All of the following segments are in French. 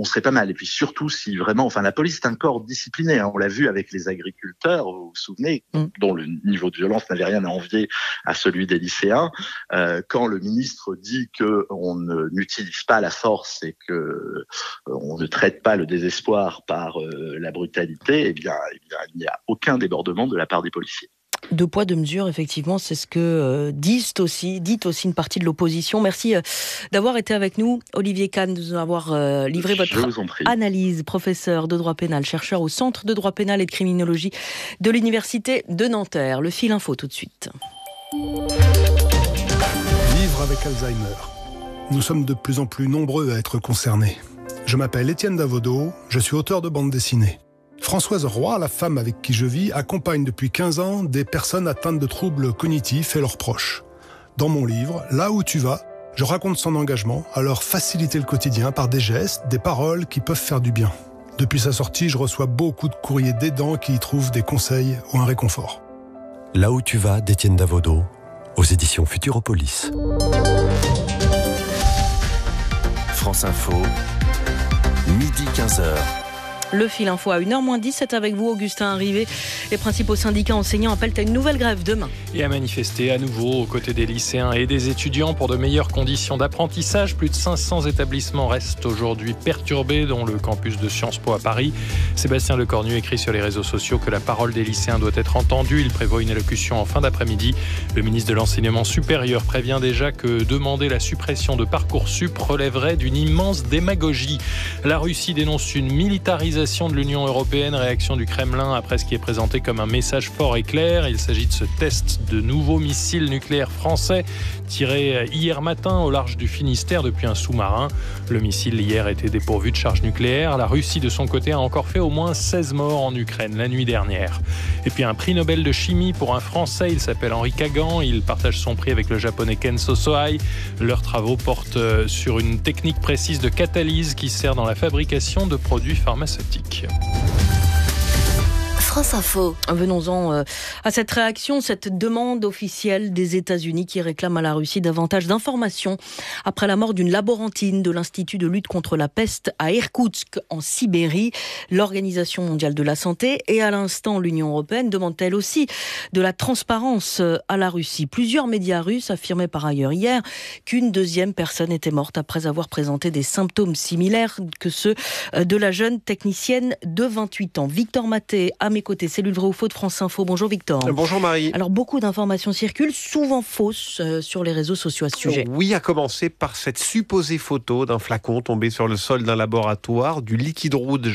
on serait pas mal. Et puis surtout, si vraiment, la police est un corps discipliné. On l'a vu avec les agriculteurs, vous vous souvenez, dont le niveau de violence n'avait rien à envier à celui des lycéens. Quand le ministre dit que on n'utilise pas la force et que on ne traite pas le désespoir par la brutalité, eh bien, il n'y a aucun débordement de la part des policiers. Deux poids, deux mesures, effectivement, c'est ce que dit aussi une partie de l'opposition. Merci d'avoir été avec nous, Olivier Kahn, de nous avoir livré votre analyse. Professeur de droit pénal, chercheur au Centre de droit pénal et de criminologie de l'Université de Nanterre. Le fil info tout de suite. Vivre avec Alzheimer. Nous sommes de plus en plus nombreux à être concernés. Je m'appelle Étienne Davodo, je suis auteur de bande dessinée. Françoise Roy, la femme avec qui je vis, accompagne depuis 15 ans des personnes atteintes de troubles cognitifs et leurs proches. Dans mon livre, Là où tu vas, je raconte son engagement à leur faciliter le quotidien par des gestes, des paroles qui peuvent faire du bien. Depuis sa sortie, je reçois beaucoup de courriers d'aidants qui y trouvent des conseils ou un réconfort. Là où tu vas, d'Étienne Davodo, aux éditions Futuropolis. France Info, midi 15h. Le fil info à 1h-10, c'est avec vous, Augustin Arrivé. Les principaux syndicats enseignants appellent à une nouvelle grève demain. Et à manifester à nouveau aux côtés des lycéens et des étudiants pour de meilleures conditions d'apprentissage. Plus de 500 établissements restent aujourd'hui perturbés, dont le campus de Sciences Po à Paris. Sébastien Lecornu écrit sur les réseaux sociaux que la parole des lycéens doit être entendue. Il prévoit une allocution en fin d'après-midi. Le ministre de l'Enseignement supérieur prévient déjà que demander la suppression de Parcoursup relèverait d'une immense démagogie. La Russie dénonce une militarisation de l'Union européenne, réaction du Kremlin après ce qui est présenté comme un message fort et clair. Il s'agit de ce test de nouveaux missiles nucléaires français tirés hier matin au large du Finistère depuis un sous-marin. Le missile hier était dépourvu de charge nucléaire. La Russie de son côté a encore fait au moins 16 morts en Ukraine la nuit dernière. Et puis un prix Nobel de chimie pour un Français, il s'appelle Henri Kagan. Il partage son prix avec le Japonais Kenzo Sohei. Leurs travaux portent sur une technique précise de catalyse qui sert dans la fabrication de produits pharmaceutiques. France Info. Venons-en à cette réaction, cette demande officielle des États-Unis qui réclame à la Russie davantage d'informations après la mort d'une laborantine de l'Institut de lutte contre la peste à Irkoutsk, en Sibérie. L'Organisation mondiale de la santé et à l'instant l'Union européenne demandent elle aussi de la transparence à la Russie. Plusieurs médias russes affirmaient par ailleurs hier qu'une deuxième personne était morte après avoir présenté des symptômes similaires que ceux de la jeune technicienne de 28 ans. Victor Maté, à mes côtés, cellule vrai ou faux de France Info. Bonjour Victor. Bonjour Marie. Alors beaucoup d'informations circulent, souvent fausses, sur les réseaux sociaux à ce sujet. Oui, à commencer par cette supposée photo d'un flacon tombé sur le sol d'un laboratoire. Du liquide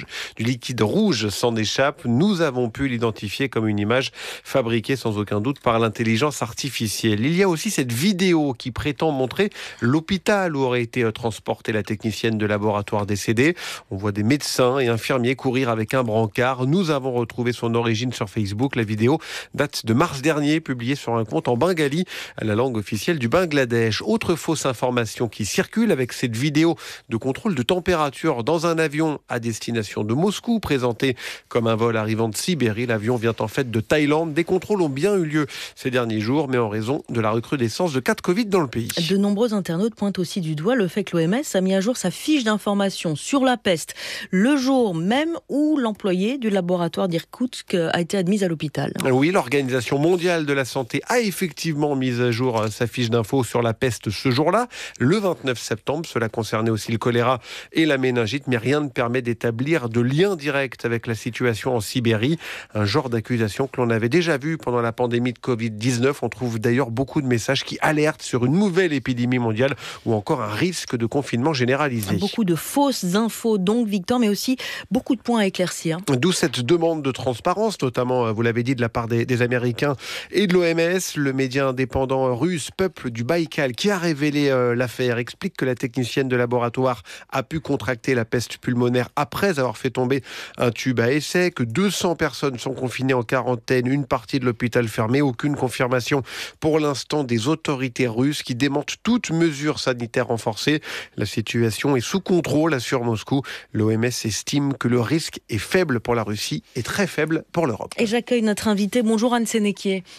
rouge s'en échappe. Nous avons pu l'identifier comme une image fabriquée sans aucun doute par l'intelligence artificielle. Il y a aussi cette vidéo qui prétend montrer l'hôpital où aurait été transportée la technicienne de laboratoire décédée. On voit des médecins et infirmiers courir avec un brancard. Nous avons retrouvé son origine sur Facebook. La vidéo date de mars dernier, publiée sur un compte en bengali, la langue officielle du Bangladesh. Autre fausse information qui circule avec cette vidéo de contrôle de température dans un avion à destination de Moscou, présenté comme un vol arrivant de Sibérie. L'avion vient en fait de Thaïlande. Des contrôles ont bien eu lieu ces derniers jours, mais en raison de la recrudescence de cas de Covid dans le pays. De nombreux internautes pointent aussi du doigt le fait que l'OMS a mis à jour sa fiche d'information sur la peste le jour même où l'employé du laboratoire d'Irkoutsk a été admise à l'hôpital. Oui, l'Organisation mondiale de la santé a effectivement mis à jour sa fiche d'info sur la peste ce jour-là, le 29 septembre. Cela concernait aussi le choléra et la méningite, mais rien ne permet d'établir de lien direct avec la situation en Sibérie. Un genre d'accusation que l'on avait déjà vu pendant la pandémie de Covid-19. On trouve d'ailleurs beaucoup de messages qui alertent sur une nouvelle épidémie mondiale ou encore un risque de confinement généralisé. Beaucoup de fausses infos donc, Victor, mais aussi beaucoup de points à éclaircir. D'où cette demande de transparence, notamment, vous l'avez dit, de la part des Américains et de l'OMS. Le média indépendant russe Peuple du Baïkal, qui a révélé l'affaire, explique que la technicienne de laboratoire a pu contracter la peste pulmonaire après avoir fait tomber un tube à essai, que 200 personnes sont confinées en quarantaine, une partie de l'hôpital fermée. Aucune confirmation pour l'instant des autorités russes qui démentent toute mesure sanitaire renforcée. La situation est sous contrôle, assure Moscou. L'OMS estime que le risque est faible pour la Russie et très faible pour l'Europe. Et j'accueille notre invité. Bonjour Anne Sénéquier.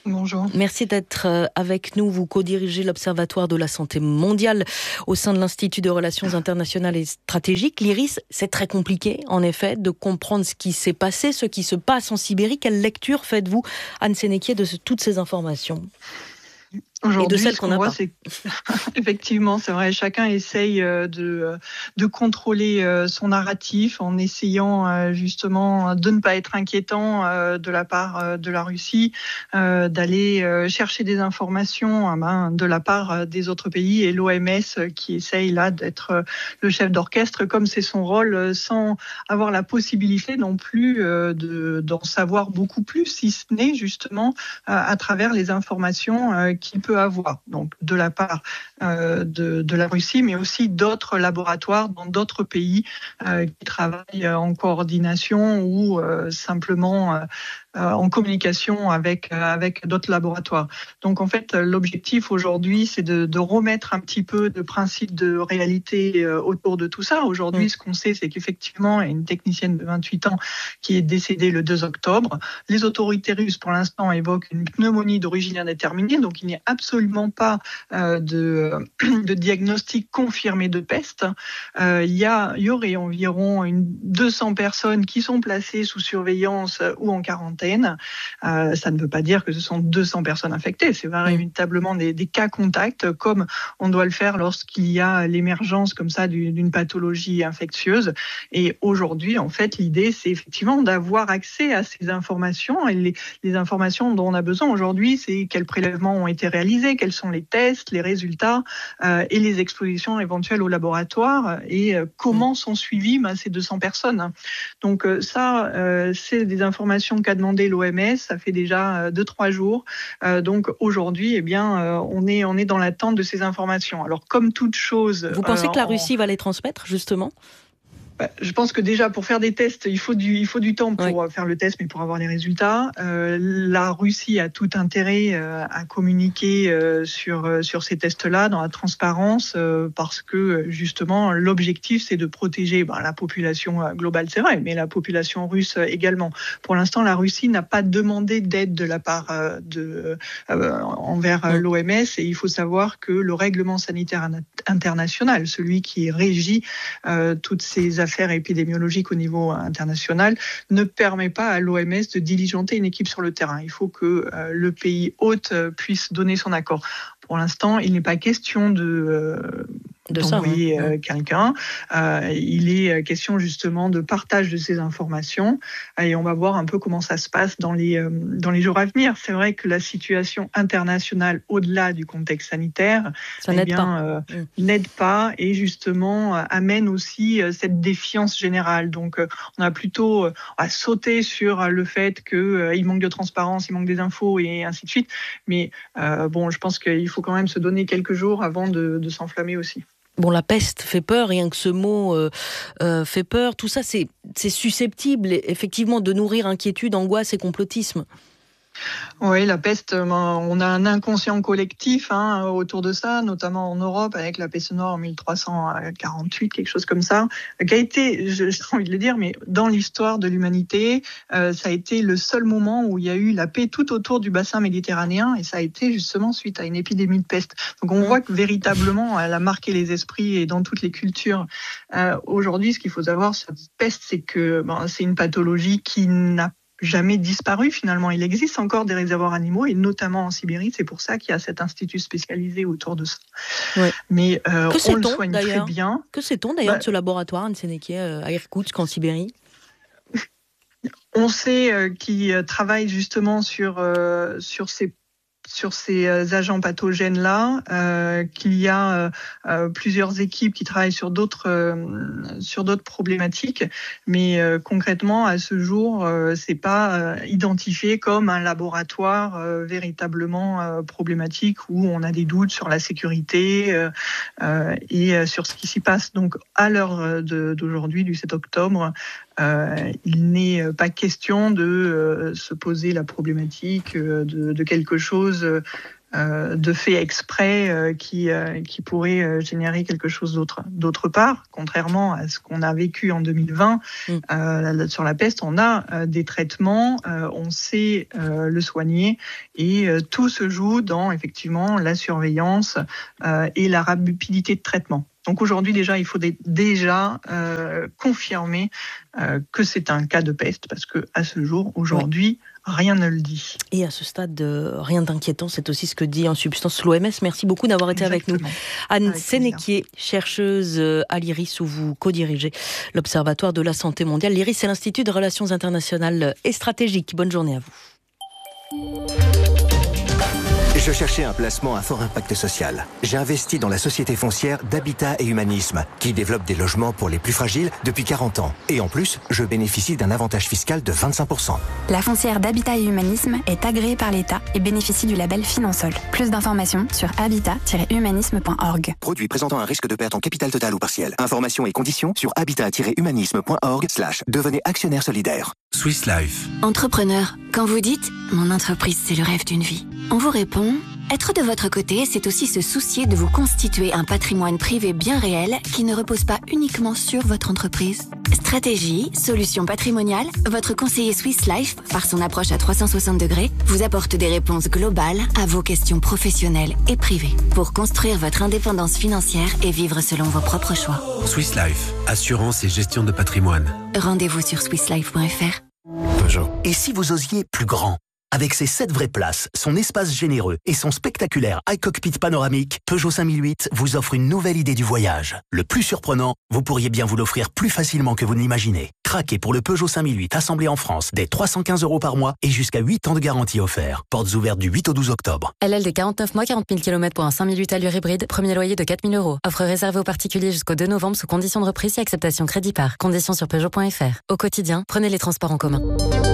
Bonjour. Merci d'être avec nous. Vous co-dirigez l'Observatoire de la santé mondiale au sein de l'Institut de relations internationales et stratégiques, l'IRIS. C'est très compliqué, en effet, de comprendre ce qui s'est passé, ce qui se passe en Sibérie. Quelle lecture faites-vous, Anne Sénéquier, de toutes ces informations ? Aujourd'hui, et de celles ce qu'on qu'on n'a voit, pas. c'est effectivement, c'est vrai, chacun essaye de contrôler son narratif en essayant justement de ne pas être inquiétant de la part de la Russie, d'aller chercher des informations de la part des autres pays et l'OMS qui essaye là d'être le chef d'orchestre comme c'est son rôle, sans avoir la possibilité non plus d'en savoir beaucoup plus, si ce n'est justement à travers les informations qu'il peut avoir, donc de la part de la Russie, mais aussi d'autres laboratoires dans d'autres pays qui travaillent en coordination ou simplement en communication avec d'autres laboratoires. Donc en fait, l'objectif aujourd'hui, c'est de remettre un petit peu de principe de réalité autour de tout ça. Aujourd'hui, ce qu'on sait, c'est qu'effectivement, il y a une technicienne de 28 ans qui est décédée le 2 octobre. Les autorités russes, pour l'instant, évoquent une pneumonie d'origine indéterminée, donc il n'y a absolument pas de diagnostic confirmé de peste. Il y aurait environ 200 personnes qui sont placées sous surveillance ou en quarantaine. Ça ne veut pas dire que ce sont 200 personnes infectées, c'est véritablement des cas contacts, comme on doit le faire lorsqu'il y a l'émergence comme ça d'une pathologie infectieuse. Et aujourd'hui, en fait, l'idée, c'est effectivement d'avoir accès à ces informations. Et les informations dont on a besoin aujourd'hui, c'est quels prélèvements ont été réalisés, quels sont les tests, les résultats et les expositions éventuelles au laboratoire et comment sont suivies ces 200 personnes. Donc ça, c'est des informations qu'a demandé l'OMS, ça fait déjà 2-3 jours. Donc aujourd'hui, eh bien, on est dans l'attente de ces informations. Alors comme toute chose... Vous pensez que la Russie va les transmettre, justement ? Je pense que déjà, pour faire des tests, il faut du temps pour faire le test, mais pour avoir les résultats. La Russie a tout intérêt à communiquer sur ces tests-là, dans la transparence, parce que, justement, l'objectif, c'est de protéger la population globale, c'est vrai, mais la population russe également. Pour l'instant, la Russie n'a pas demandé d'aide de la part envers l'OMS, et il faut savoir que le règlement sanitaire international, celui qui régit toutes ces affaires épidémiologiques au niveau international, ne permet pas à l'OMS de diligenter une équipe sur le terrain. Il faut que le pays hôte puisse donner son accord. Pour l'instant, il n'est pas question d'envoyer quelqu'un. Il est question justement de partage de ces informations et on va voir un peu comment ça se passe dans les jours à venir. C'est vrai que la situation internationale, au-delà du contexte sanitaire, n'aide pas et justement amène aussi cette défiance générale. Donc on a plutôt à sauter sur le fait qu'il manque de transparence, il manque des infos et ainsi de suite. Mais je pense qu'il faut quand même se donner quelques jours avant de s'enflammer aussi. Bon, la peste fait peur, rien que ce mot fait peur. Tout ça, c'est susceptible, effectivement, de nourrir inquiétude, angoisse et complotisme. Oui, la peste, on a un inconscient collectif autour de ça, notamment en Europe, avec la peste noire en 1348, quelque chose comme ça, qui a été, j'ai envie de le dire, mais dans l'histoire de l'humanité, ça a été le seul moment où il y a eu la paix tout autour du bassin méditerranéen, et ça a été justement suite à une épidémie de peste. Donc on voit que véritablement, elle a marqué les esprits et dans toutes les cultures. Aujourd'hui, ce qu'il faut savoir sur cette peste, c'est que c'est une pathologie qui n'a jamais disparu finalement. Il existe encore des réservoirs animaux et notamment en Sibérie. C'est pour ça qu'il y a cet institut spécialisé autour de ça. Ouais. Mais on le soigne très bien. Que sait-on d'ailleurs de ce laboratoire, Anne Sénéquier, à Irkoutsk en Sibérie ? On sait qu'ils travaillent justement sur ces agents pathogènes-là, qu'il y a plusieurs équipes qui travaillent sur d'autres problématiques, mais concrètement, à ce jour, c'est pas identifié comme un laboratoire véritablement problématique où on a des doutes sur la sécurité et sur ce qui s'y passe. Donc, à l'heure d'aujourd'hui, du 7 octobre, il n'est pas question de se poser la problématique de quelque chose de fait exprès qui pourrait générer quelque chose d'autre. D'autre part, contrairement à ce qu'on a vécu en 2020 sur la peste, on a des traitements, on sait le soigner et tout se joue dans effectivement la surveillance et la rapidité de traitement. Donc aujourd'hui déjà, il faut déjà confirmer que c'est un cas de peste parce que à ce jour, aujourd'hui, rien ne le dit. Et à ce stade, rien d'inquiétant, c'est aussi ce que dit en substance l'OMS. Merci beaucoup d'avoir été avec nous. Anne Sénéquier, chercheuse à l'IRIS où vous co-dirigez l'Observatoire de la santé mondiale. L'IRIS, c'est l'Institut de relations internationales et stratégiques. Bonne journée à vous. Je cherchais un placement à fort impact social. J'ai investi dans la société foncière d'Habitat et Humanisme, qui développe des logements pour les plus fragiles depuis 40 ans. Et en plus, je bénéficie d'un avantage fiscal de 25%. La foncière d'Habitat et Humanisme est agréée par l'État et bénéficie du label Finansol. Plus d'informations sur habitat-humanisme.org. Produit présentant un risque de perte en capital total ou partiel. Informations et conditions sur habitat-humanisme.org/devenez actionnaire solidaire. Swiss Life. Entrepreneur, quand vous dites « Mon entreprise, c'est le rêve d'une vie », on vous répond « Être de votre côté, c'est aussi se soucier de vous constituer un patrimoine privé bien réel qui ne repose pas uniquement sur votre entreprise. » Stratégie, solutions patrimoniales, votre conseiller Swiss Life, par son approche à 360 degrés, vous apporte des réponses globales à vos questions professionnelles et privées pour construire votre indépendance financière et vivre selon vos propres choix. Swiss Life, assurance et gestion de patrimoine. Rendez-vous sur swisslife.fr. Peugeot. Et si vous osiez plus grand ? Avec ses 7 vraies places, son espace généreux et son spectaculaire iCockpit panoramique, Peugeot 5008 vous offre une nouvelle idée du voyage. Le plus surprenant, vous pourriez bien vous l'offrir plus facilement que vous ne l'imaginez. Craquez pour le Peugeot 5008 assemblé en France dès 315 € par mois et jusqu'à 8 ans de garantie offert. Portes ouvertes du 8 au 12 octobre. LLD 49 mois, 40 000 km pour un 5008 allure hybride, premier loyer de 4 000 €. Offre réservée aux particuliers jusqu'au 2 novembre sous conditions de reprise et acceptation crédit par. Conditions sur Peugeot.fr. Au quotidien, prenez les transports en commun.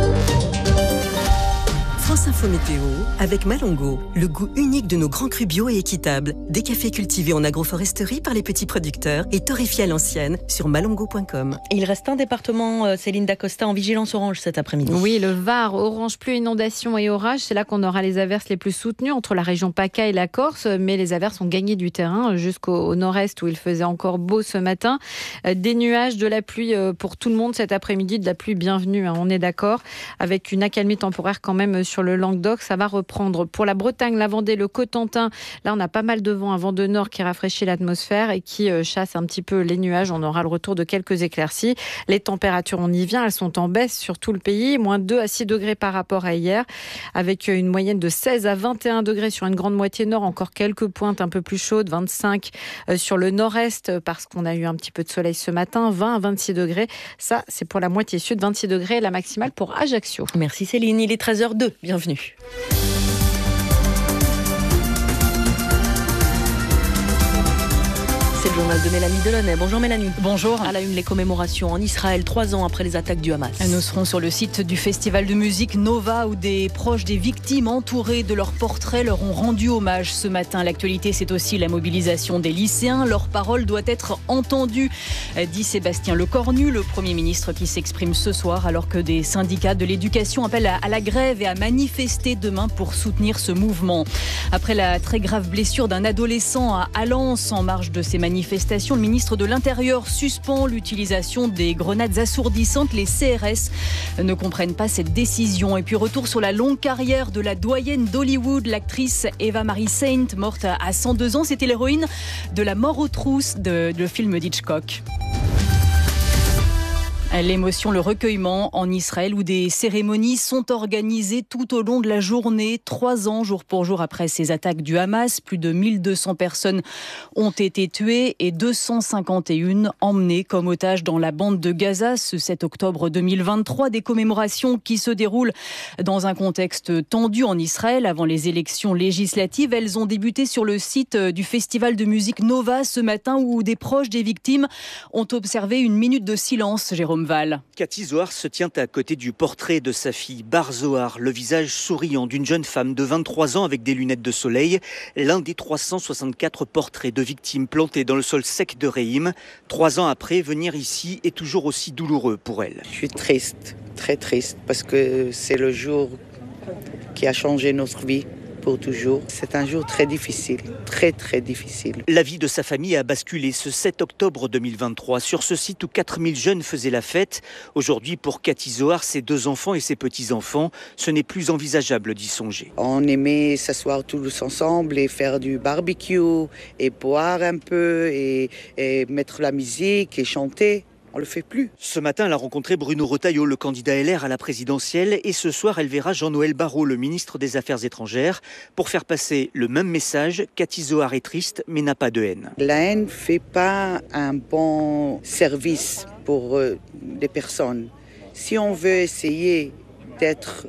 France Info Météo avec Malongo, le goût unique de nos grands crus bio et équitables. Des cafés cultivés en agroforesterie par les petits producteurs et torréfiés à l'ancienne sur malongo.com. Il reste un département, Céline Dacosta, en vigilance orange cet après-midi. Oui, le Var, orange, pluie, inondation et orage. C'est là qu'on aura les averses les plus soutenues entre la région PACA et la Corse. Mais les averses ont gagné du terrain jusqu'au nord-est où il faisait encore beau ce matin. Des nuages, de la pluie pour tout le monde cet après-midi, de la pluie bienvenue, on est d'accord, avec une accalmie temporaire quand même sur le Languedoc, ça va reprendre. Pour la Bretagne, la Vendée, le Cotentin, là on a pas mal de vent, un vent de nord qui rafraîchit l'atmosphère et qui chasse un petit peu les nuages. On aura le retour de quelques éclaircies. Les températures, on y vient, elles sont en baisse sur tout le pays, moins 2 à 6 degrés par rapport à hier, avec une moyenne de 16 à 21 degrés sur une grande moitié nord, encore quelques pointes un peu plus chaudes, 25 sur le nord-est parce qu'on a eu un petit peu de soleil ce matin, 20 à 26 degrés. Ça, c'est pour la moitié sud, 26 degrés, la maximale pour Ajaccio. Merci Céline, il est 13h02. Bienvenue. C'est le journal de Mélanie Delaunay. Bonjour Mélanie. Bonjour. À la une, les commémorations en Israël, 3 ans après les attaques du Hamas. Nous serons sur le site du festival de musique Nova où des proches des victimes entourés de leurs portraits leur ont rendu hommage ce matin. L'actualité, c'est aussi la mobilisation des lycéens. Leur parole doit être entendue, dit Sébastien Lecornu, le Premier ministre qui s'exprime ce soir alors que des syndicats de l'éducation appellent à la grève et à manifester demain pour soutenir ce mouvement. Après la très grave blessure d'un adolescent à Alens en marge de ces manifestations, le ministre de l'Intérieur suspend l'utilisation des grenades assourdissantes. Les CRS ne comprennent pas cette décision. Et puis retour sur la longue carrière de la doyenne d'Hollywood, l'actrice Eva Marie Saint, morte à 102 ans. C'était l'héroïne de La mort aux trousses de film d'Hitchcock. L'émotion, le recueillement en Israël où des cérémonies sont organisées tout au long de la journée. 3 ans, jour pour jour, après ces attaques du Hamas. Plus de 1200 personnes ont été tuées et 251 emmenées comme otages dans la bande de Gaza ce 7 octobre 2023. Des commémorations qui se déroulent dans un contexte tendu en Israël avant les élections législatives. Elles ont débuté sur le site du festival de musique Nova ce matin où des proches des victimes ont observé une minute de silence, Jérôme Val. Cathy Zohar se tient à côté du portrait de sa fille Bar Zohar, le visage souriant d'une jeune femme de 23 ans avec des lunettes de soleil, l'un des 364 portraits de victimes plantés dans le sol sec de Reim. 3 ans après, venir ici est toujours aussi douloureux pour elle. Je suis triste, très triste, parce que c'est le jour qui a changé notre vie. pour toujours. C'est un jour très difficile, très très difficile. La vie de sa famille a basculé ce 7 octobre 2023 sur ce site où 4000 jeunes faisaient la fête. Aujourd'hui, pour Cathy Zohar, ses 2 enfants et ses petits-enfants, ce n'est plus envisageable d'y songer. On aimait s'asseoir tous ensemble et faire du barbecue et boire un peu et mettre la musique et chanter. On le fait plus. Ce matin, elle a rencontré Bruno Retailleau, le candidat LR à la présidentielle, et ce soir, elle verra Jean-Noël Barrot, le ministre des Affaires étrangères, pour faire passer le même message. Cathy Zohar est triste, mais n'a pas de haine. La haine ne fait pas un bon service pour les personnes. Si on veut essayer d'être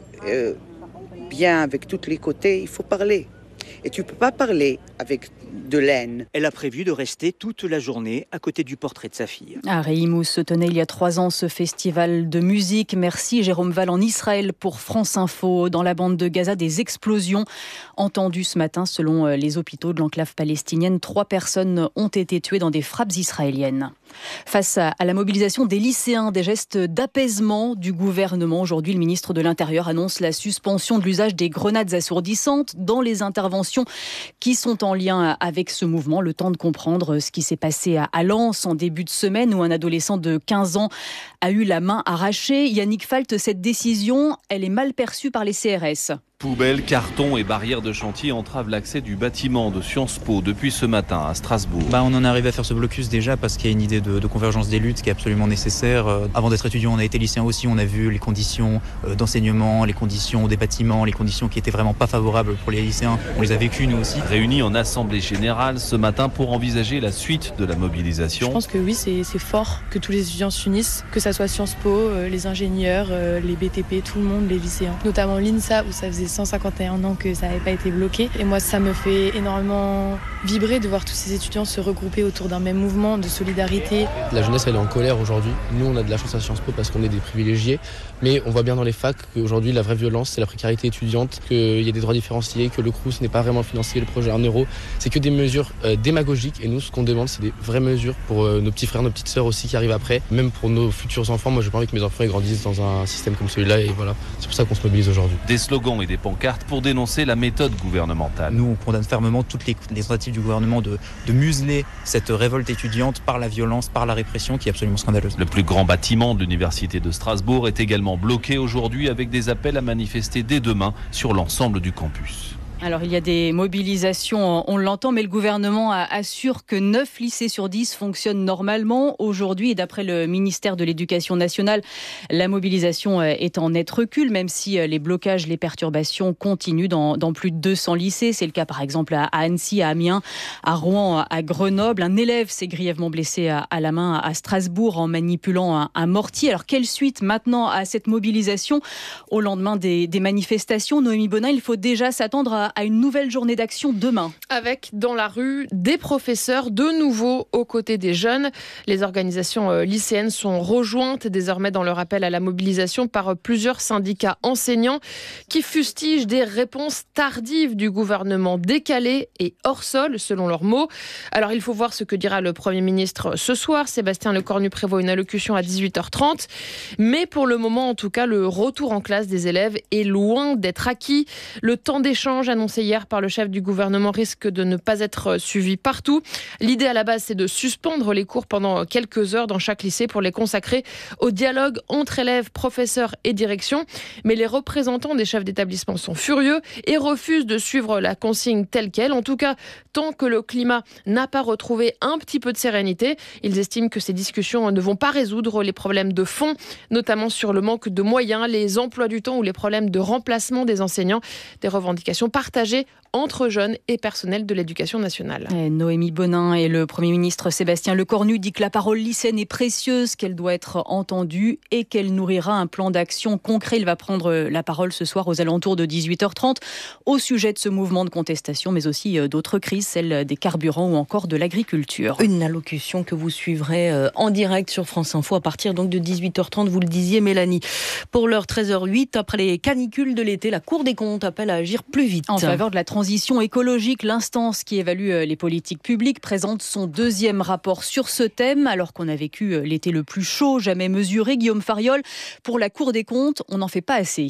bien avec tous les côtés, il faut parler. Et tu ne peux pas parler avec de l'aine. Elle a prévu de rester toute la journée à côté du portrait de sa fille. À Reimous se tenait il y a 3 ans ce festival de musique. Merci Jérôme Val en Israël pour France Info. Dans la bande de Gaza, des explosions entendues ce matin selon les hôpitaux de l'enclave palestinienne. 3 personnes ont été tuées dans des frappes israéliennes. Face à la mobilisation des lycéens, des gestes d'apaisement du gouvernement, aujourd'hui le ministre de l'Intérieur annonce la suspension de l'usage des grenades assourdissantes dans les interventions qui sont en lien avec ce mouvement. Le temps de comprendre ce qui s'est passé à Lens en début de semaine où un adolescent de 15 ans a eu la main arrachée. Yannick Falt, cette décision, elle est mal perçue par les CRS. Poubelles, cartons et barrières de chantier entravent l'accès du bâtiment de Sciences Po depuis ce matin à Strasbourg. On en est arrivé à faire ce blocus déjà parce qu'il y a une idée de convergence des luttes qui est absolument nécessaire. Avant d'être étudiant, on a été lycéen aussi, on a vu les conditions d'enseignement, les conditions des bâtiments, les conditions qui étaient vraiment pas favorables pour les lycéens. On les a vécues nous aussi. Réunis en assemblée générale ce matin pour envisager la suite de la mobilisation. Je pense que oui, c'est fort que tous les étudiants s'unissent, que ça soit Sciences Po, les ingénieurs, les BTP, tout le monde, les lycéens. Notamment l'INSA où ça faisait 151 ans que ça n'avait pas été bloqué. Et moi, ça me fait énormément vibrer de voir tous ces étudiants se regrouper autour d'un même mouvement de solidarité. La jeunesse, elle est en colère aujourd'hui. Nous, on a de la chance à Sciences Po parce qu'on est des privilégiés. Mais on voit bien dans les facs qu'aujourd'hui, la vraie violence, c'est la précarité étudiante, qu'il y a des droits différenciés, que le Crous n'est pas vraiment financé, le projet 1 euro. C'est que des mesures démagogiques. Et nous, ce qu'on demande, c'est des vraies mesures pour nos petits frères, nos petites sœurs aussi qui arrivent après. Même pour nos futurs enfants. Moi, j'ai pas envie que mes enfants grandissent dans un système comme celui-là. Et voilà, c'est pour ça qu'on se mobilise aujourd'hui. Des slogans et des pancartes pour dénoncer la méthode gouvernementale. Nous, on condamne fermement toutes les tentatives du gouvernement de museler cette révolte étudiante par la violence, par la répression qui est absolument scandaleuse. Le plus grand bâtiment de l'université de Strasbourg est également bloqué aujourd'hui avec des appels à manifester dès demain sur l'ensemble du campus. Alors il y a des mobilisations, on l'entend, mais le gouvernement assure que 9 lycées sur 10 fonctionnent normalement aujourd'hui. Et d'après le ministère de l'Éducation nationale, la mobilisation est en net recul, même si les blocages, les perturbations continuent dans plus de 200 lycées. C'est le cas par exemple à Annecy, à Amiens, à Rouen, à Grenoble. Un élève s'est grièvement blessé à la main à Strasbourg en manipulant un mortier. Alors quelle suite maintenant à cette mobilisation au lendemain des manifestations? Noémie Bonin, il faut déjà s'attendre à une nouvelle journée d'action demain. Avec dans la rue des professeurs de nouveau aux côtés des jeunes. Les organisations lycéennes sont rejointes désormais dans leur appel à la mobilisation par plusieurs syndicats enseignants qui fustigent des réponses tardives du gouvernement, décalées et hors sol selon leurs mots. Alors il faut voir ce que dira le Premier ministre ce soir. Sébastien Lecornu prévoit une allocution à 18h30. Mais pour le moment en tout cas, le retour en classe des élèves est loin d'être acquis. Le temps d'échange annoncé hier par le chef du gouvernement risque de ne pas être suivi partout. L'idée à la base, c'est de suspendre les cours pendant quelques heures dans chaque lycée pour les consacrer au dialogue entre élèves, professeurs et direction. Mais les représentants des chefs d'établissement sont furieux et refusent de suivre la consigne telle qu'elle. En tout cas, tant que le climat n'a pas retrouvé un petit peu de sérénité, ils estiment que ces discussions ne vont pas résoudre les problèmes de fond, notamment sur le manque de moyens, les emplois du temps ou les problèmes de remplacement des enseignants. Des revendications partagées entre jeunes et personnel de l'éducation nationale. Noémie Bonin et le Premier ministre Sébastien Lecornu dit que la parole lycéenne est précieuse, qu'elle doit être entendue et qu'elle nourrira un plan d'action concret. Il va prendre la parole ce soir aux alentours de 18h30 au sujet de ce mouvement de contestation, mais aussi d'autres crises, celle des carburants ou encore de l'agriculture. Une allocution que vous suivrez en direct sur France Info à partir donc de 18h30, vous le disiez Mélanie. Pour l'heure 13h08, après les canicules de l'été, la Cour des comptes appelle à agir plus vite. En faveur de la transition écologique, l'instance qui évalue les politiques publiques présente son 2e rapport sur ce thème, alors qu'on a vécu l'été le plus chaud jamais mesuré. Guillaume Fariol, pour la Cour des comptes, on n'en fait pas assez.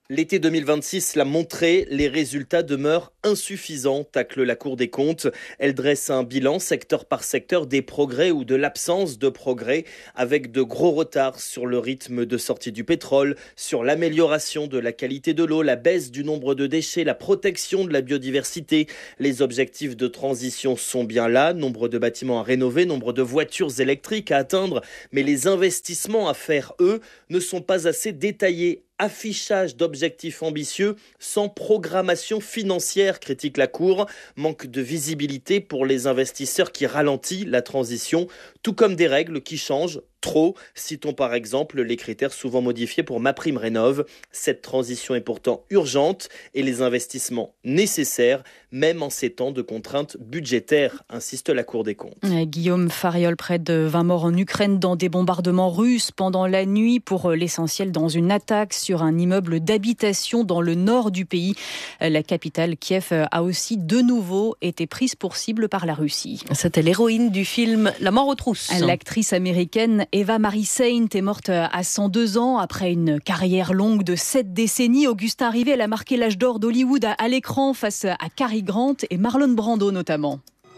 L'été 2026 l'a montré, les résultats demeurent insuffisants, tacle la Cour des comptes. Elle dresse un bilan secteur par secteur des progrès ou de l'absence de progrès, avec de gros retards sur le rythme de sortie du pétrole, sur l'amélioration de la qualité de l'eau, la baisse du nombre de déchets, la protection de la biodiversité. Les objectifs de transition sont bien là, nombre de bâtiments à rénover, nombre de voitures électriques à atteindre, mais les investissements à faire, eux, ne sont pas assez détaillés. Affichage d'objectifs ambitieux sans programmation financière, critique la Cour. Manque de visibilité pour les investisseurs qui ralentit la transition, tout comme des règles qui changent trop. Citons par exemple les critères souvent modifiés pour MaPrimeRénov'. Cette transition est pourtant urgente et les investissements nécessaires, même en ces temps de contraintes budgétaires, insiste la Cour des comptes. Guillaume Fariol, près de 20 morts en Ukraine dans des bombardements russes pendant la nuit, pour l'essentiel dans une attaque sur un immeuble d'habitation dans le nord du pays. La capitale Kiev a aussi de nouveau été prise pour cible par la Russie. C'était l'héroïne du film La mort aux trousses. L'actrice américaine Eva Marie Saint est morte à 102 ans après une carrière longue de 7 décennies. Augustin Rivet, elle a marqué l'âge d'or d'Hollywood à l'écran face à Cary Grant et Marlon Brando notamment.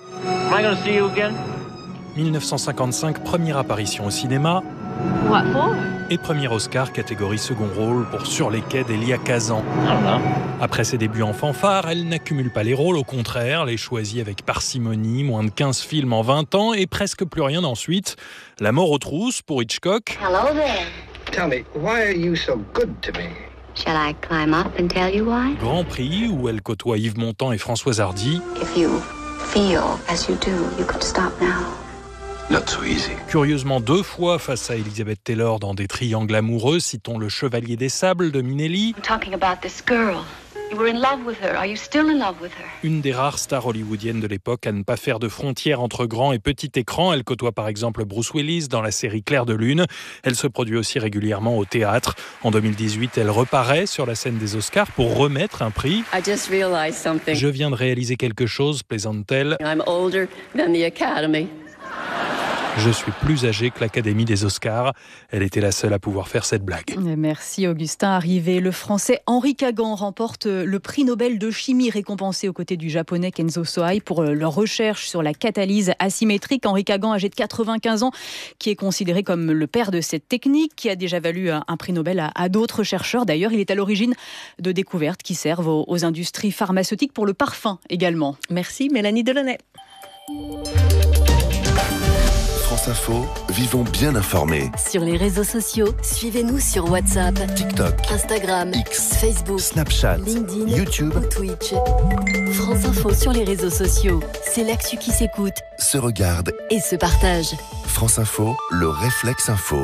1955, première apparition au cinéma. Et premier Oscar catégorie second rôle pour Sur les quais d'Elia Kazan. Après ses débuts en fanfare, elle n'accumule pas les rôles, au contraire, les choisit avec parcimonie, moins de 15 films en 20 ans et presque plus rien ensuite. La mort aux trousses pour Hitchcock. Hello there. Tell me, why are you so good to me? Shall I climb up and tell you why? Grand Prix où elle côtoie Yves Montand et Françoise Hardy. If you feel as you do, you could stop now. Not so easy. Curieusement 2 fois face à Elizabeth Taylor dans des triangles amoureux, citons Le Chevalier des Sables de Minelli. I'm talking about this girl. You were in love with her. Are you still in love with her? Une des rares stars hollywoodiennes de l'époque à ne pas faire de frontières entre grand et petit écran. Elle côtoie par exemple Bruce Willis dans la série Clair de Lune. Elle se produit aussi régulièrement au théâtre. En 2018, elle reparaît sur la scène des Oscars pour remettre un prix. I just realized something. Je viens de réaliser quelque chose, plaisante-t-elle. I'm older than the Academy. Je suis plus âgée que l'Académie des Oscars. Elle était la seule à pouvoir faire cette blague. Merci Augustin. Arrivé, le Français Henri Kagan remporte le prix Nobel de chimie, récompensé aux côtés du Japonais Kenzo Sohei pour leur recherche sur la catalyse asymétrique. Henri Kagan, âgé de 95 ans, qui est considéré comme le père de cette technique, qui a déjà valu un prix Nobel à d'autres chercheurs. D'ailleurs, il est à l'origine de découvertes qui servent aux industries pharmaceutiques, pour le parfum également. Merci Mélanie Delaunay. France Info, vivons bien informés. Sur les réseaux sociaux, suivez-nous sur WhatsApp, TikTok, Instagram, X, Facebook, Snapchat, LinkedIn, YouTube ou Twitch. France Info sur les réseaux sociaux, c'est l'actu qui s'écoute, se regarde et se partage. France Info, le réflexe info.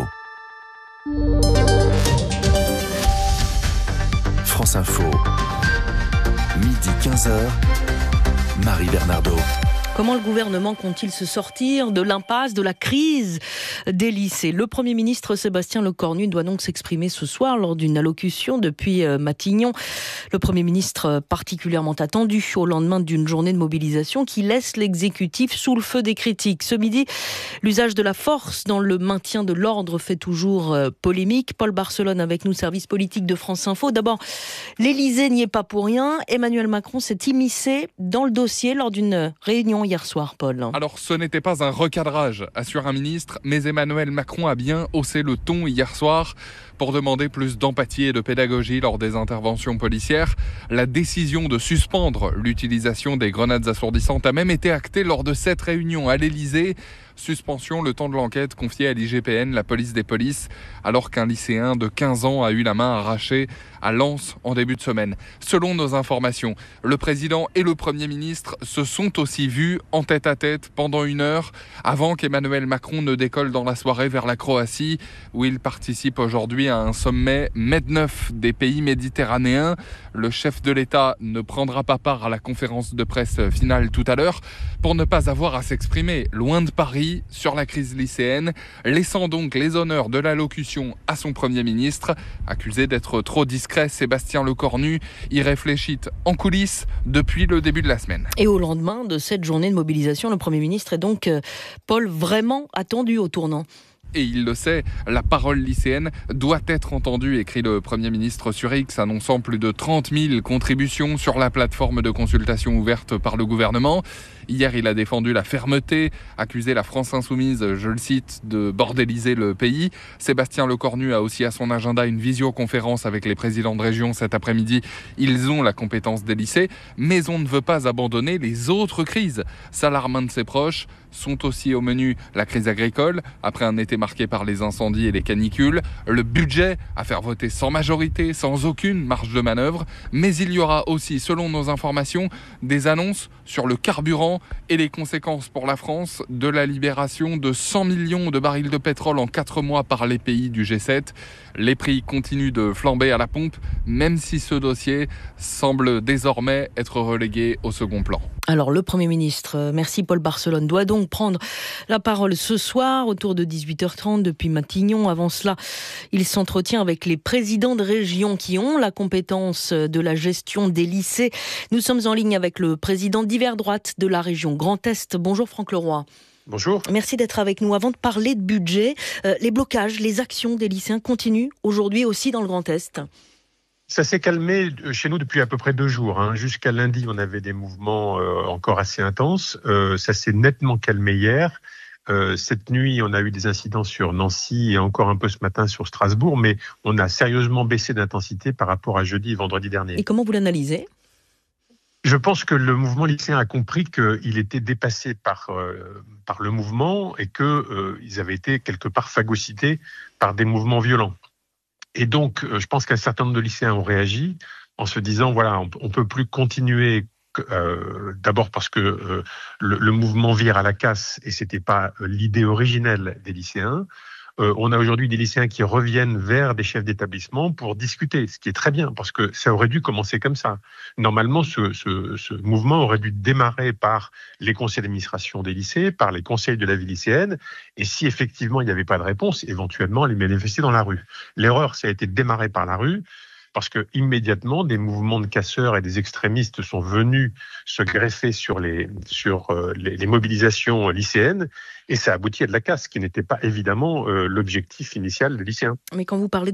France Info, midi 15h, Marie Bernardo. Comment le gouvernement compte-t-il se sortir de l'impasse, de la crise des lycées ? Le Premier ministre Sébastien Lecornu doit donc s'exprimer ce soir lors d'une allocution depuis Matignon. Le Premier ministre particulièrement attendu au lendemain d'une journée de mobilisation qui laisse l'exécutif sous le feu des critiques. Ce midi, l'usage de la force dans le maintien de l'ordre fait toujours polémique. Paul Barcelone avec nous, service politique de France Info. D'abord, l'Élysée n'y est pas pour rien. Emmanuel Macron s'est immiscé dans le dossier lors d'une réunion hier soir, Paul. Alors, ce n'était pas un recadrage, assure un ministre, mais Emmanuel Macron a bien haussé le ton hier soir pour demander plus d'empathie et de pédagogie lors des interventions policières. La décision de suspendre l'utilisation des grenades assourdissantes a même été actée lors de cette réunion à l'Élysée. Suspension le temps de l'enquête confiée à l'IGPN, la police des polices, alors qu'un lycéen de 15 ans a eu la main arrachée à Lens en début de semaine. Selon nos informations, le président et le Premier ministre se sont aussi vus en tête-à-tête pendant 1 heure avant qu'Emmanuel Macron ne décolle dans la soirée vers la Croatie, où il participe aujourd'hui à un sommet MED9 des pays méditerranéens. Le chef de l'État ne prendra pas part à la conférence de presse finale tout à l'heure pour ne pas avoir à s'exprimer loin de Paris sur la crise lycéenne, laissant donc les honneurs de l'allocution à son Premier ministre. Accusé d'être trop discret, Sébastien Lecornu y réfléchit en coulisses depuis le début de la semaine. Et au lendemain de cette journée de mobilisation, le Premier ministre est donc, Paul, vraiment attendu au tournant. et il le sait, la parole lycéenne doit être entendue, écrit le Premier ministre sur X, annonçant plus de 30 000 contributions sur la plateforme de consultation ouverte par le gouvernement. Hier, il a défendu la fermeté, accusé la France Insoumise, je le cite, de bordéliser le pays. Sébastien Lecornu a aussi à son agenda une visioconférence avec les présidents de région cet après-midi. Ils ont la compétence des lycées, mais on ne veut pas abandonner les autres crises. S'alarme un de ses proches. Sont aussi au menu la crise agricole, après un été marqué par les incendies et les canicules, le budget à faire voter sans majorité, sans aucune marge de manœuvre, mais il y aura aussi, selon nos informations, des annonces sur le carburant et les conséquences pour la France de la libération de 100 millions de barils de pétrole en 4 mois par les pays du G7. Les prix continuent de flamber à la pompe, même si ce dossier semble désormais être relégué au second plan. Alors le Premier ministre, merci Paul Barcelone, doit donc prendre la parole ce soir autour de 18h30 depuis Matignon. Avant cela, il s'entretient avec les présidents de région qui ont la compétence de la gestion des lycées. Nous sommes en ligne avec le président d'Hiver Droite de la région Grand Est. Bonjour Franck Leroy. Bonjour. Merci d'être avec nous. Avant de parler de budget, les blocages, les actions des lycéens continuent aujourd'hui aussi dans le Grand Est. Ça s'est calmé chez nous depuis à peu près 2 jours. Jusqu'à lundi, on avait des mouvements encore assez intenses. Ça s'est nettement calmé hier. Cette nuit, on a eu des incidents sur Nancy et encore un peu ce matin sur Strasbourg, mais on a sérieusement baissé d'intensité par rapport à jeudi et vendredi dernier. Et comment vous l'analysez ? Je pense que le mouvement lycéen a compris qu'il était dépassé par le mouvement et qu'ils avaient été quelque part phagocytés par des mouvements violents. Et donc, je pense qu'un certain nombre de lycéens ont réagi en se disant, voilà, on ne peut plus continuer, d'abord parce que le mouvement vire à la casse et ce n'était pas l'idée originelle des lycéens. On a aujourd'hui des lycéens qui reviennent vers des chefs d'établissement pour discuter, ce qui est très bien, parce que ça aurait dû commencer comme ça. Normalement, ce mouvement aurait dû démarrer par les conseils d'administration des lycées, par les conseils de la vie lycéenne, et si effectivement il n'y avait pas de réponse, éventuellement aller manifester dans la rue. L'erreur, ça a été de démarrer par la rue, parce que immédiatement des mouvements de casseurs et des extrémistes sont venus se greffer sur les mobilisations lycéennes, et ça aboutit à de la casse, qui n'était pas évidemment l'objectif initial des lycéens. Mais quand vous parlez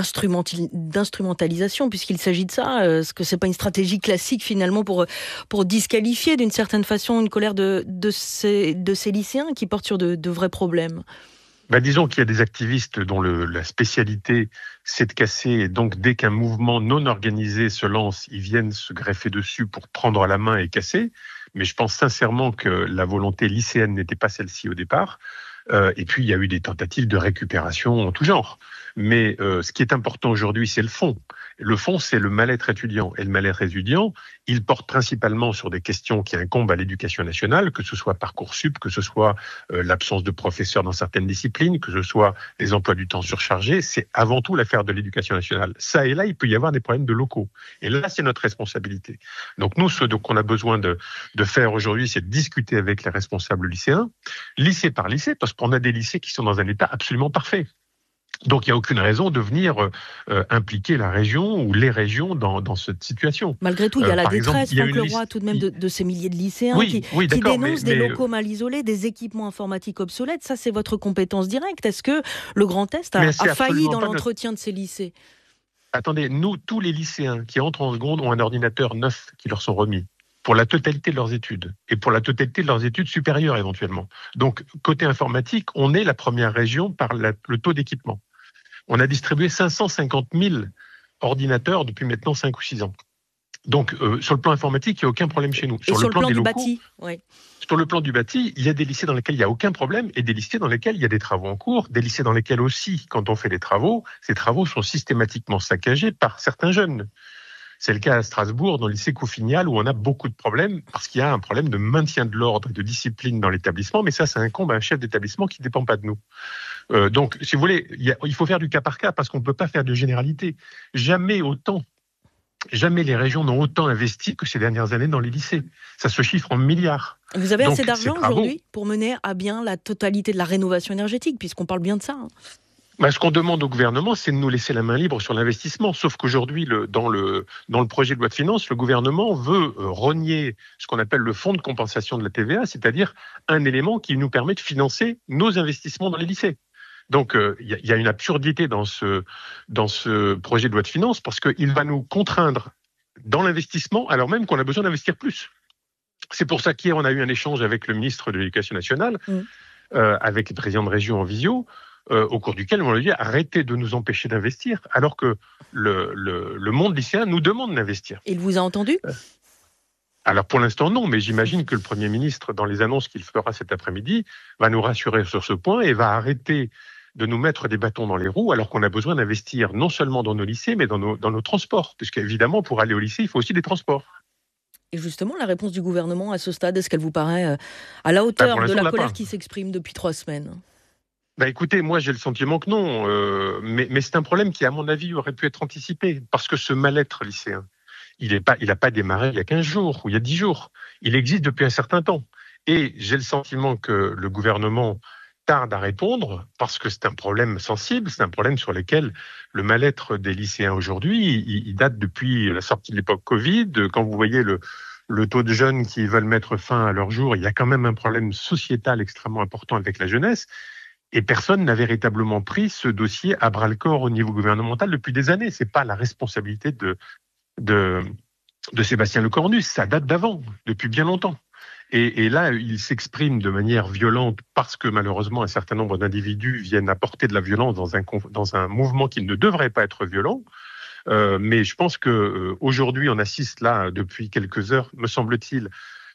d'instrumentalisation, puisqu'il s'agit de ça, est-ce que c'est pas une stratégie classique finalement pour disqualifier d'une certaine façon une colère de ces lycéens qui portent sur de vrais problèmes ? Disons qu'il y a des activistes dont la spécialité c'est de casser, et donc dès qu'un mouvement non organisé se lance, ils viennent se greffer dessus pour prendre la main et casser. Mais je pense sincèrement que la volonté lycéenne n'était pas celle-ci au départ. Et puis il y a eu des tentatives de récupération en tout genre. Mais ce qui est important aujourd'hui, c'est le fond. Le fond, c'est le mal-être étudiant. Et le mal-être étudiant, il porte principalement sur des questions qui incombent à l'éducation nationale, que ce soit Parcoursup, que ce soit l'absence de professeurs dans certaines disciplines, que ce soit les emplois du temps surchargés. C'est avant tout l'affaire de l'éducation nationale. Ça et là, il peut y avoir des problèmes de locaux. Et là, c'est notre responsabilité. Donc nous, ce qu'on a besoin de faire aujourd'hui, c'est de discuter avec les responsables lycéens, lycée par lycée, parce qu'on a des lycées qui sont dans un état absolument parfait. Donc il n'y a aucune raison de venir impliquer la région ou les régions dans cette situation. Malgré tout, il y a la détresse, Franck Leroy, tout de même, de ces milliers de lycéens qui dénoncent des locaux mal isolés, des équipements informatiques obsolètes. Ça, c'est votre compétence directe. Est-ce que le Grand Est a failli dans l'entretien de ces lycées ? Attendez, nous, tous les lycéens qui entrent en seconde ont un ordinateur neuf qui leur sont remis pour la totalité de leurs études, et pour la totalité de leurs études supérieures éventuellement. Donc, côté informatique, on est la première région par le taux d'équipement. On a distribué 550 000 ordinateurs depuis maintenant 5 ou 6 ans. Donc, sur le plan informatique, il n'y a aucun problème chez nous. Sur le plan du bâti, oui. Sur le plan du bâti, il y a des lycées dans lesquels il n'y a aucun problème et des lycées dans lesquels il y a des travaux en cours, des lycées dans lesquels aussi, quand on fait des travaux, ces travaux sont systématiquement saccagés par certains jeunes. C'est le cas à Strasbourg, dans le lycée Couffignal, où on a beaucoup de problèmes, parce qu'il y a un problème de maintien de l'ordre et de discipline dans l'établissement, mais ça incombe à un chef d'établissement qui ne dépend pas de nous. Donc, si vous voulez, il faut faire du cas par cas, parce qu'on ne peut pas faire de généralité. Jamais les régions n'ont autant investi que ces dernières années dans les lycées. Ça se chiffre en milliards. Vous avez assez d'argent aujourd'hui pour mener à bien la totalité de la rénovation énergétique, puisqu'on parle bien de ça, Ce qu'on demande au gouvernement, c'est de nous laisser la main libre sur l'investissement. Sauf qu'aujourd'hui, dans le projet de loi de finances, le gouvernement veut rogner ce qu'on appelle le fonds de compensation de la TVA, c'est-à-dire un élément qui nous permet de financer nos investissements dans les lycées. Donc, il y a une absurdité dans ce projet de loi de finances parce qu'il va nous contraindre dans l'investissement alors même qu'on a besoin d'investir plus. C'est pour ça qu'hier, on a eu un échange avec le ministre de l'Éducation nationale, avec les présidents de région en visio, au cours duquel on lui a dit arrêtez de nous empêcher d'investir, alors que le monde lycéen nous demande d'investir. Il vous a entendu ? Alors pour l'instant non, mais j'imagine que le Premier ministre, dans les annonces qu'il fera cet après-midi, va nous rassurer sur ce point et va arrêter de nous mettre des bâtons dans les roues alors qu'on a besoin d'investir non seulement dans nos lycées, mais dans nos transports. Parce qu'évidemment, pour aller au lycée, il faut aussi des transports. Et justement, la réponse du gouvernement à ce stade, est-ce qu'elle vous paraît à la hauteur de la colère qui s'exprime depuis 3 semaines ? Écoutez, moi j'ai le sentiment que non, mais c'est un problème qui, à mon avis, aurait pu être anticipé. Parce que ce mal-être lycéen, il n'a pas démarré il y a 15 jours ou il y a 10 jours. Il existe depuis un certain temps. Et j'ai le sentiment que le gouvernement tarde à répondre parce que c'est un problème sensible, c'est un problème sur lequel le mal-être des lycéens aujourd'hui, il date depuis la sortie de l'époque Covid. Quand vous voyez le taux de jeunes qui veulent mettre fin à leur jour, il y a quand même un problème sociétal extrêmement important avec la jeunesse. Et personne n'a véritablement pris ce dossier à bras-le-corps au niveau gouvernemental depuis des années. C'est pas la responsabilité de Sébastien Lecornu, ça date d'avant, depuis bien longtemps. Et là, il s'exprime de manière violente parce que malheureusement, un certain nombre d'individus viennent apporter de la violence dans un mouvement qui ne devrait pas être violent. Mais je pense qu'aujourd'hui, on assiste là, depuis quelques heures, me semble-t-il,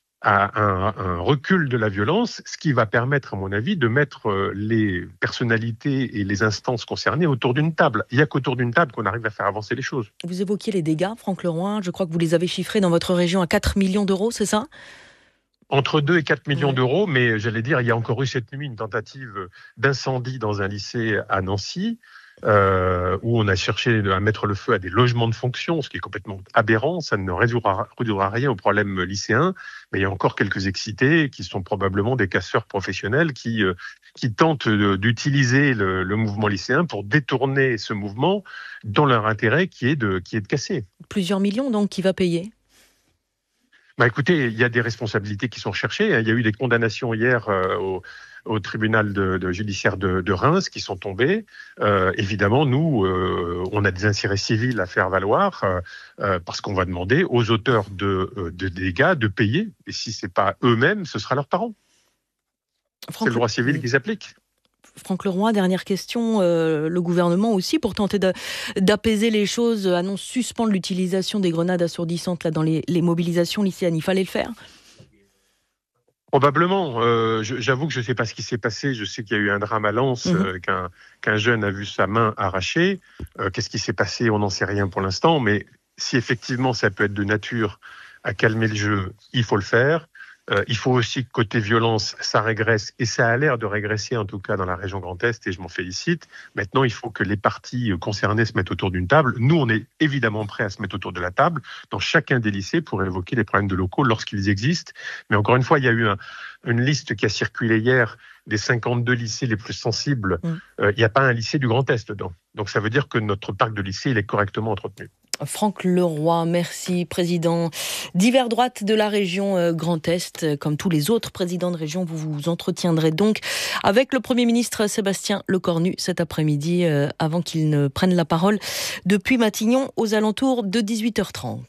à un recul de la violence, ce qui va permettre, à mon avis, de mettre les personnalités et les instances concernées autour d'une table. Il n'y a qu'autour d'une table qu'on arrive à faire avancer les choses. Vous évoquiez les dégâts, Franck Leroy. Je crois que vous les avez chiffrés dans votre région à 4 millions d'euros, c'est ça ? Entre 2 et 4 millions d'euros, mais j'allais dire, il y a encore eu cette nuit une tentative d'incendie dans un lycée à Nancy, où on a cherché à mettre le feu à des logements de fonction, ce qui est complètement aberrant. Ça ne résoudra rien au problème lycéen, mais il y a encore quelques excités qui sont probablement des casseurs professionnels qui tentent d'utiliser le mouvement lycéen pour détourner ce mouvement dans leur intérêt qui est de casser. Plusieurs millions donc qui va payer ? Écoutez, il y a des responsabilités qui sont recherchées. Il y a eu des condamnations hier au tribunal judiciaire de Reims qui sont tombées. Évidemment, nous, on a des intérêts civils à faire valoir parce qu'on va demander aux auteurs de dégâts de payer. Et si ce n'est pas eux-mêmes, ce sera leurs parents. C'est le droit civil qui s'applique. Franck Leroy, dernière question. Le gouvernement aussi, pour tenter d'apaiser les choses, annonce suspendre l'utilisation des grenades assourdissantes là, dans les mobilisations lycéennes. Il fallait le faire ? Probablement. J'avoue que je ne sais pas ce qui s'est passé. Je sais qu'il y a eu un drame à Lens, qu'un jeune a vu sa main arrachée. Qu'est-ce qui s'est passé ? On n'en sait rien pour l'instant. Mais si effectivement ça peut être de nature à calmer le jeu, il faut le faire. Il faut aussi que côté violence, ça régresse, et ça a l'air de régresser en tout cas dans la région Grand Est, et je m'en félicite. Maintenant, il faut que les parties concernées se mettent autour d'une table. Nous, on est évidemment prêts à se mettre autour de la table dans chacun des lycées pour évoquer les problèmes de locaux lorsqu'ils existent. Mais encore une fois, il y a eu une liste qui a circulé hier des 52 lycées les plus sensibles. Il n'y a pas un lycée du Grand Est dedans. Donc ça veut dire que notre parc de lycées il est correctement entretenu. Franck Leroy, merci, président d'Hiver Droite de la région Grand Est. Comme tous les autres présidents de région, vous vous entretiendrez donc avec le Premier ministre Sébastien Lecornu cet après-midi, avant qu'il ne prenne la parole depuis Matignon aux alentours de 18h30.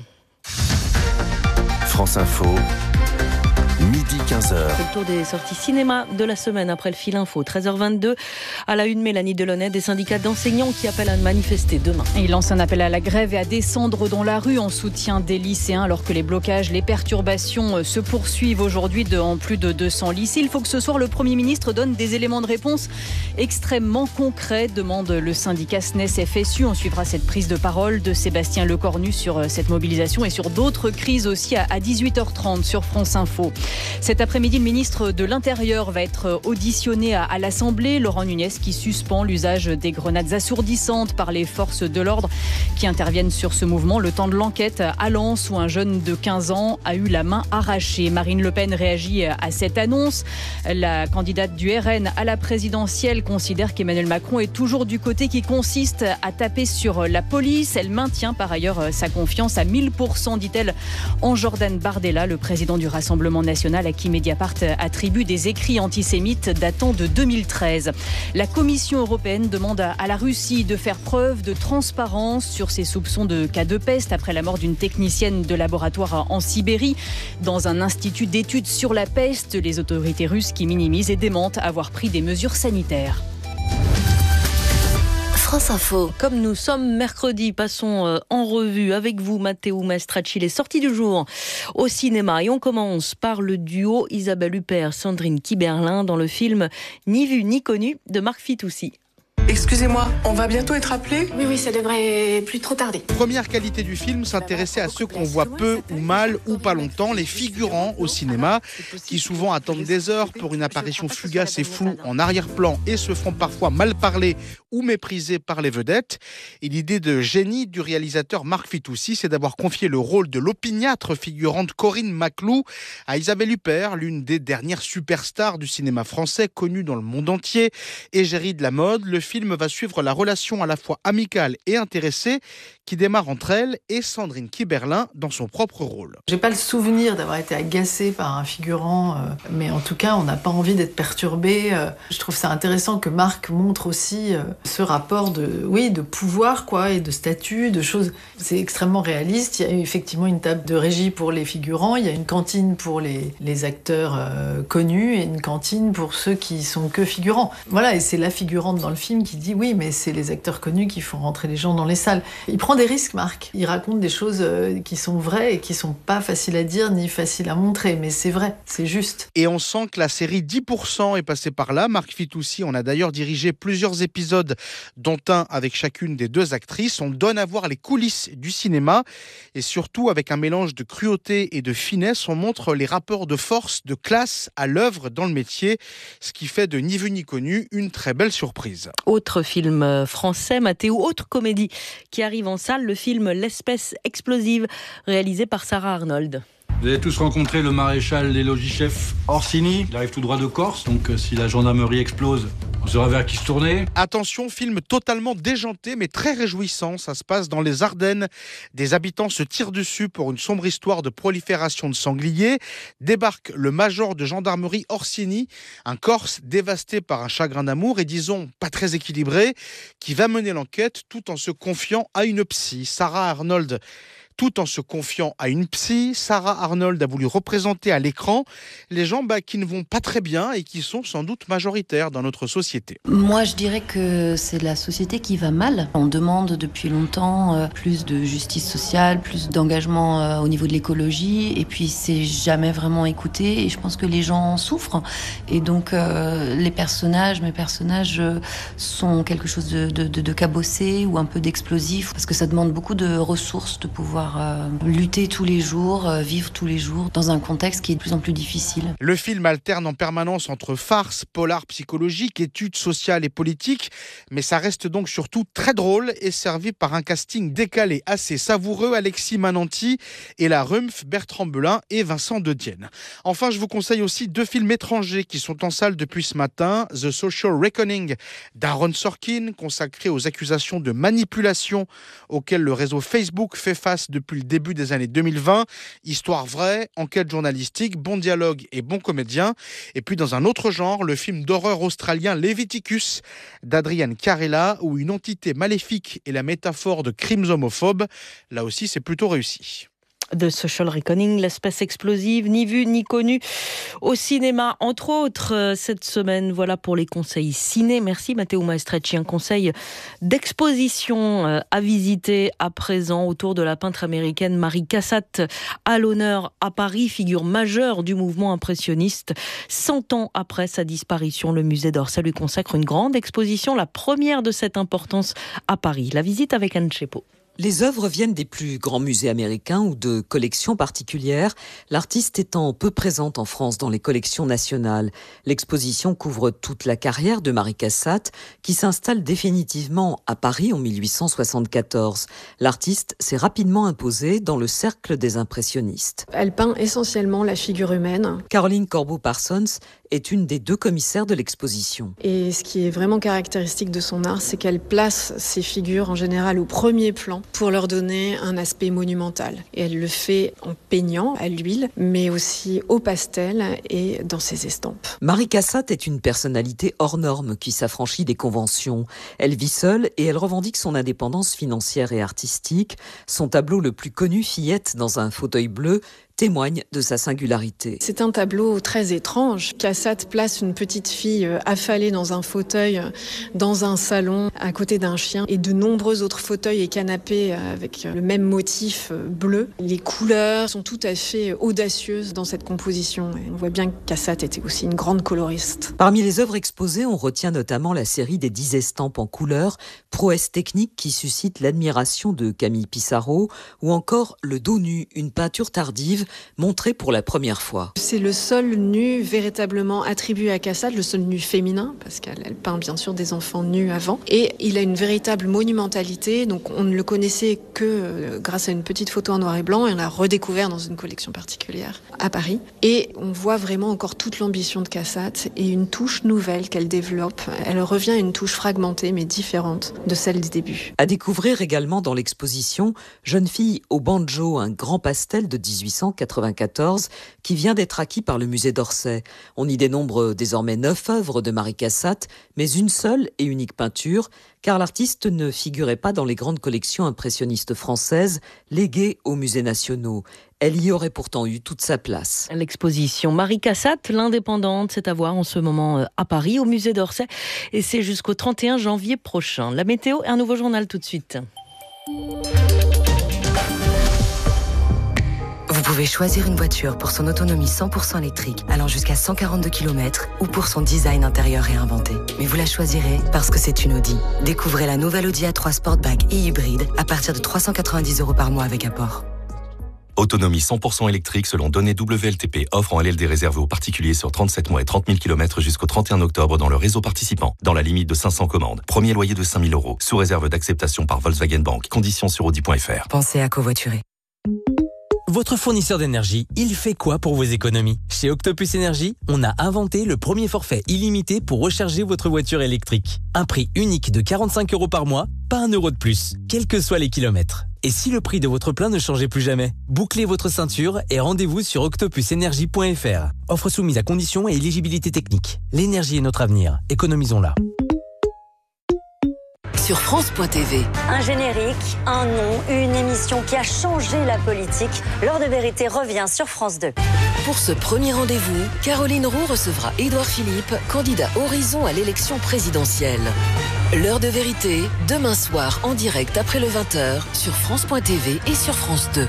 France Info. Midi 15h. C'est le tour des sorties cinéma de la semaine après le fil info. 13h22. À la une, Mélanie Delaunay, des syndicats d'enseignants qui appellent à manifester demain. Il lance un appel à la grève et à descendre dans la rue en soutien des lycéens alors que les blocages, les perturbations se poursuivent aujourd'hui dans plus de 200 lycées. Il faut que ce soir le Premier ministre donne des éléments de réponse extrêmement concrets, demande le syndicat SNES-FSU. On suivra cette prise de parole de Sébastien Lecornu sur cette mobilisation et sur d'autres crises aussi à 18h30 sur France Info. Cet après-midi, le ministre de l'Intérieur va être auditionné à l'Assemblée. Laurent Nunez qui suspend l'usage des grenades assourdissantes par les forces de l'ordre qui interviennent sur ce mouvement. Le temps de l'enquête à Lens où un jeune de 15 ans a eu la main arrachée. Marine Le Pen réagit à cette annonce. La candidate du RN à la présidentielle considère qu'Emmanuel Macron est toujours du côté qui consiste à taper sur la police. Elle maintient par ailleurs sa confiance à 1000%, dit-elle, en Jordan Bardella, le président du Rassemblement national à qui Mediapart attribue des écrits antisémites datant de 2013. La Commission européenne demande à la Russie de faire preuve de transparence sur ses soupçons de cas de peste après la mort d'une technicienne de laboratoire en Sibérie. Dans un institut d'études sur la peste, les autorités russes qui minimisent et démentent avoir pris des mesures sanitaires. France Info. Comme nous sommes mercredi, passons en revue avec vous, Matteo Maestracci, les sorties du jour au cinéma. Et on commence par le duo Isabelle Huppert, Sandrine Kiberlin dans le film Ni vu ni connu de Marc Fitoussi. Excusez-moi, on va bientôt être appelé ? Oui, ça devrait plus trop tarder. Première qualité du film, s'intéresser à ceux qu'on voit peu ou mal ou pas longtemps, les figurants au cinéma, qui souvent attendent des heures pour une apparition fugace et floue en arrière-plan et se font parfois mal parler ou méprisés par les vedettes. Et l'idée de génie du réalisateur Marc Fitoussi, c'est d'avoir confié le rôle de l'opiniâtre figurante Corinne Maclou à Isabelle Huppert, l'une des dernières superstars du cinéma français, connue dans le monde entier, égérie de la mode. Le film va suivre la relation à la fois amicale et intéressée qui démarre entre elle et Sandrine Kiberlin dans son propre rôle. J'ai pas le souvenir d'avoir été agacée par un figurant, mais en tout cas, on n'a pas envie d'être perturbé. Je trouve ça intéressant que Marc montre aussi ce rapport de pouvoir, quoi, et de statut, de choses. C'est extrêmement réaliste. Il y a effectivement une table de régie pour les figurants, il y a une cantine pour les acteurs connus et une cantine pour ceux qui sont que figurants. Voilà, et c'est la figurante dans le film qui dit oui, mais c'est les acteurs connus qui font rentrer les gens dans les salles. Il prend des risques, Marc. Il raconte des choses qui sont vraies et qui sont pas faciles à dire ni faciles à montrer, mais c'est vrai, c'est juste. Et on sent que la série 10% est passée par là. Marc Fitoussi en a d'ailleurs dirigé plusieurs épisodes, dont un avec chacune des deux actrices. On donne à voir les coulisses du cinéma et surtout avec un mélange de cruauté et de finesse, on montre les rapports de force, de classe à l'œuvre dans le métier, ce qui fait de Ni vu ni connu une très belle surprise. Autre film français, Mathéo, autre comédie qui arrive en salle, le film L'espèce explosive, réalisé par Sarah Arnold. Vous avez tous rencontré le maréchal des logis-chefs Orsini. Il arrive tout droit de Corse, donc si la gendarmerie explose, on saura vers qui se tourner. Attention, film totalement déjanté mais très réjouissant. Ça se passe dans les Ardennes. Des habitants se tirent dessus pour une sombre histoire de prolifération de sangliers. Débarque le major de gendarmerie Orsini, un Corse dévasté par un chagrin d'amour et disons pas très équilibré, qui va mener l'enquête tout en se confiant à une psy. Sarah Arnold a voulu représenter à l'écran les gens qui ne vont pas très bien et qui sont sans doute majoritaires dans notre société. Moi, je dirais que c'est la société qui va mal. On demande depuis longtemps plus de justice sociale, plus d'engagement au niveau de l'écologie, et puis c'est jamais vraiment écouté, et je pense que les gens souffrent. Et donc, mes personnages sont quelque chose de cabossé ou un peu d'explosif, parce que ça demande beaucoup de ressources de pouvoir lutter tous les jours, vivre tous les jours dans un contexte qui est de plus en plus difficile. Le film alterne en permanence entre farce, polar psychologique, études sociales et politiques, mais ça reste donc surtout très drôle et servi par un casting décalé assez savoureux, Alexis Mananti, Ella Rumpf, Bertrand Belin et Vincent De Dienne. Enfin, je vous conseille aussi 2 films étrangers qui sont en salle depuis ce matin. The Social Reckoning d'Aaron Sorkin, consacré aux accusations de manipulation auxquelles le réseau Facebook fait face depuis le début des années 2020. Histoire vraie, enquête journalistique, bon dialogue et bon comédien. Et puis dans un autre genre, le film d'horreur australien Leviticus d'Adrian Carella, où une entité maléfique est la métaphore de crimes homophobes. Là aussi, c'est plutôt réussi. The Social Reckoning, l'espèce explosive, ni vue ni connue au cinéma, entre autres, cette semaine. Voilà pour les conseils ciné. Merci Matteo Maestracci. Un conseil d'exposition à visiter à présent autour de la peintre américaine Marie Cassatt, à l'honneur à Paris, figure majeure du mouvement impressionniste. 100 ans après sa disparition, le musée d'Orsay lui consacre une grande exposition, la première de cette importance à Paris. La visite avec Anne Chepeau. Les œuvres viennent des plus grands musées américains ou de collections particulières, l'artiste étant peu présente en France dans les collections nationales. L'exposition couvre toute la carrière de Marie Cassatt, qui s'installe définitivement à Paris en 1874. L'artiste s'est rapidement imposée dans le cercle des impressionnistes. Elle peint essentiellement la figure humaine. Caroline Corbeau-Parsons est une des 2 commissaires de l'exposition. Et ce qui est vraiment caractéristique de son art, c'est qu'elle place ses figures en général au premier plan. pour leur donner un aspect monumental. Et elle le fait en peignant à l'huile, mais aussi au pastel et dans ses estampes. Marie Cassatt est une personnalité hors norme qui s'affranchit des conventions. Elle vit seule et elle revendique son indépendance financière et artistique. Son tableau le plus connu, Fillette dans un fauteuil bleu, témoigne de sa singularité. C'est un tableau très étrange. Cassatt place une petite fille affalée dans un fauteuil, dans un salon, à côté d'un chien, et de nombreux autres fauteuils et canapés avec le même motif bleu. Les couleurs sont tout à fait audacieuses dans cette composition. Et on voit bien que Cassatt était aussi une grande coloriste. Parmi les œuvres exposées, on retient notamment la série des 10 estampes en couleur, prouesse technique qui suscite l'admiration de Camille Pissarro, ou encore Le dos nu, une peinture tardive montré pour la première fois. C'est le seul nu véritablement attribué à Cassatt, le seul nu féminin, parce qu'elle peint bien sûr des enfants nus avant. Et il a une véritable monumentalité, donc on ne le connaissait que grâce à une petite photo en noir et blanc, et on l'a redécouvert dans une collection particulière à Paris. Et on voit vraiment encore toute l'ambition de Cassatt et une touche nouvelle qu'elle développe. Elle revient à une touche fragmentée mais différente de celle des débuts. À découvrir également dans l'exposition Jeune fille au banjo, un grand pastel de 1894 qui vient d'être acquis par le musée d'Orsay. On y dénombre désormais 9 œuvres de Marie Cassatt, mais une seule et unique peinture, car l'artiste ne figurait pas dans les grandes collections impressionnistes françaises léguées aux musées nationaux. Elle y aurait pourtant eu toute sa place. L'exposition Marie Cassatt, l'indépendante, c'est à voir en ce moment à Paris, au musée d'Orsay, et c'est jusqu'au 31 janvier prochain. La météo, un nouveau journal tout de suite. Vous pouvez choisir une voiture pour son autonomie 100% électrique allant jusqu'à 142 km ou pour son design intérieur réinventé. Mais vous la choisirez parce que c'est une Audi. Découvrez la nouvelle Audi A3 Sportback et hybride à partir de 390 € par mois avec apport. Autonomie 100% électrique selon données WLTP, offre en LLD réservée aux particuliers sur 37 mois et 30 000 km jusqu'au 31 octobre dans le réseau participant, dans la limite de 500 commandes. Premier loyer de 5 000 €, sous réserve d'acceptation par Volkswagen Bank. Conditions sur audi.fr. Pensez à covoiturer. Votre fournisseur d'énergie, il fait quoi pour vos économies ? Chez Octopus Énergie, on a inventé le premier forfait illimité pour recharger votre voiture électrique. Un prix unique de 45 € par mois, pas 1 € de plus, quels que soient les kilomètres. Et si le prix de votre plein ne changeait plus jamais ? Bouclez votre ceinture et rendez-vous sur octopusenergie.fr. Offre soumise à conditions et éligibilité technique. L'énergie est notre avenir, économisons-la. Sur France.tv. Un générique, un nom, une émission qui a changé la politique. L'heure de vérité revient sur France 2. Pour ce premier rendez-vous, Caroline Roux recevra Édouard Philippe, candidat Horizon à l'élection présidentielle. L'heure de vérité, demain soir en direct après le 20h sur France.tv et sur France 2.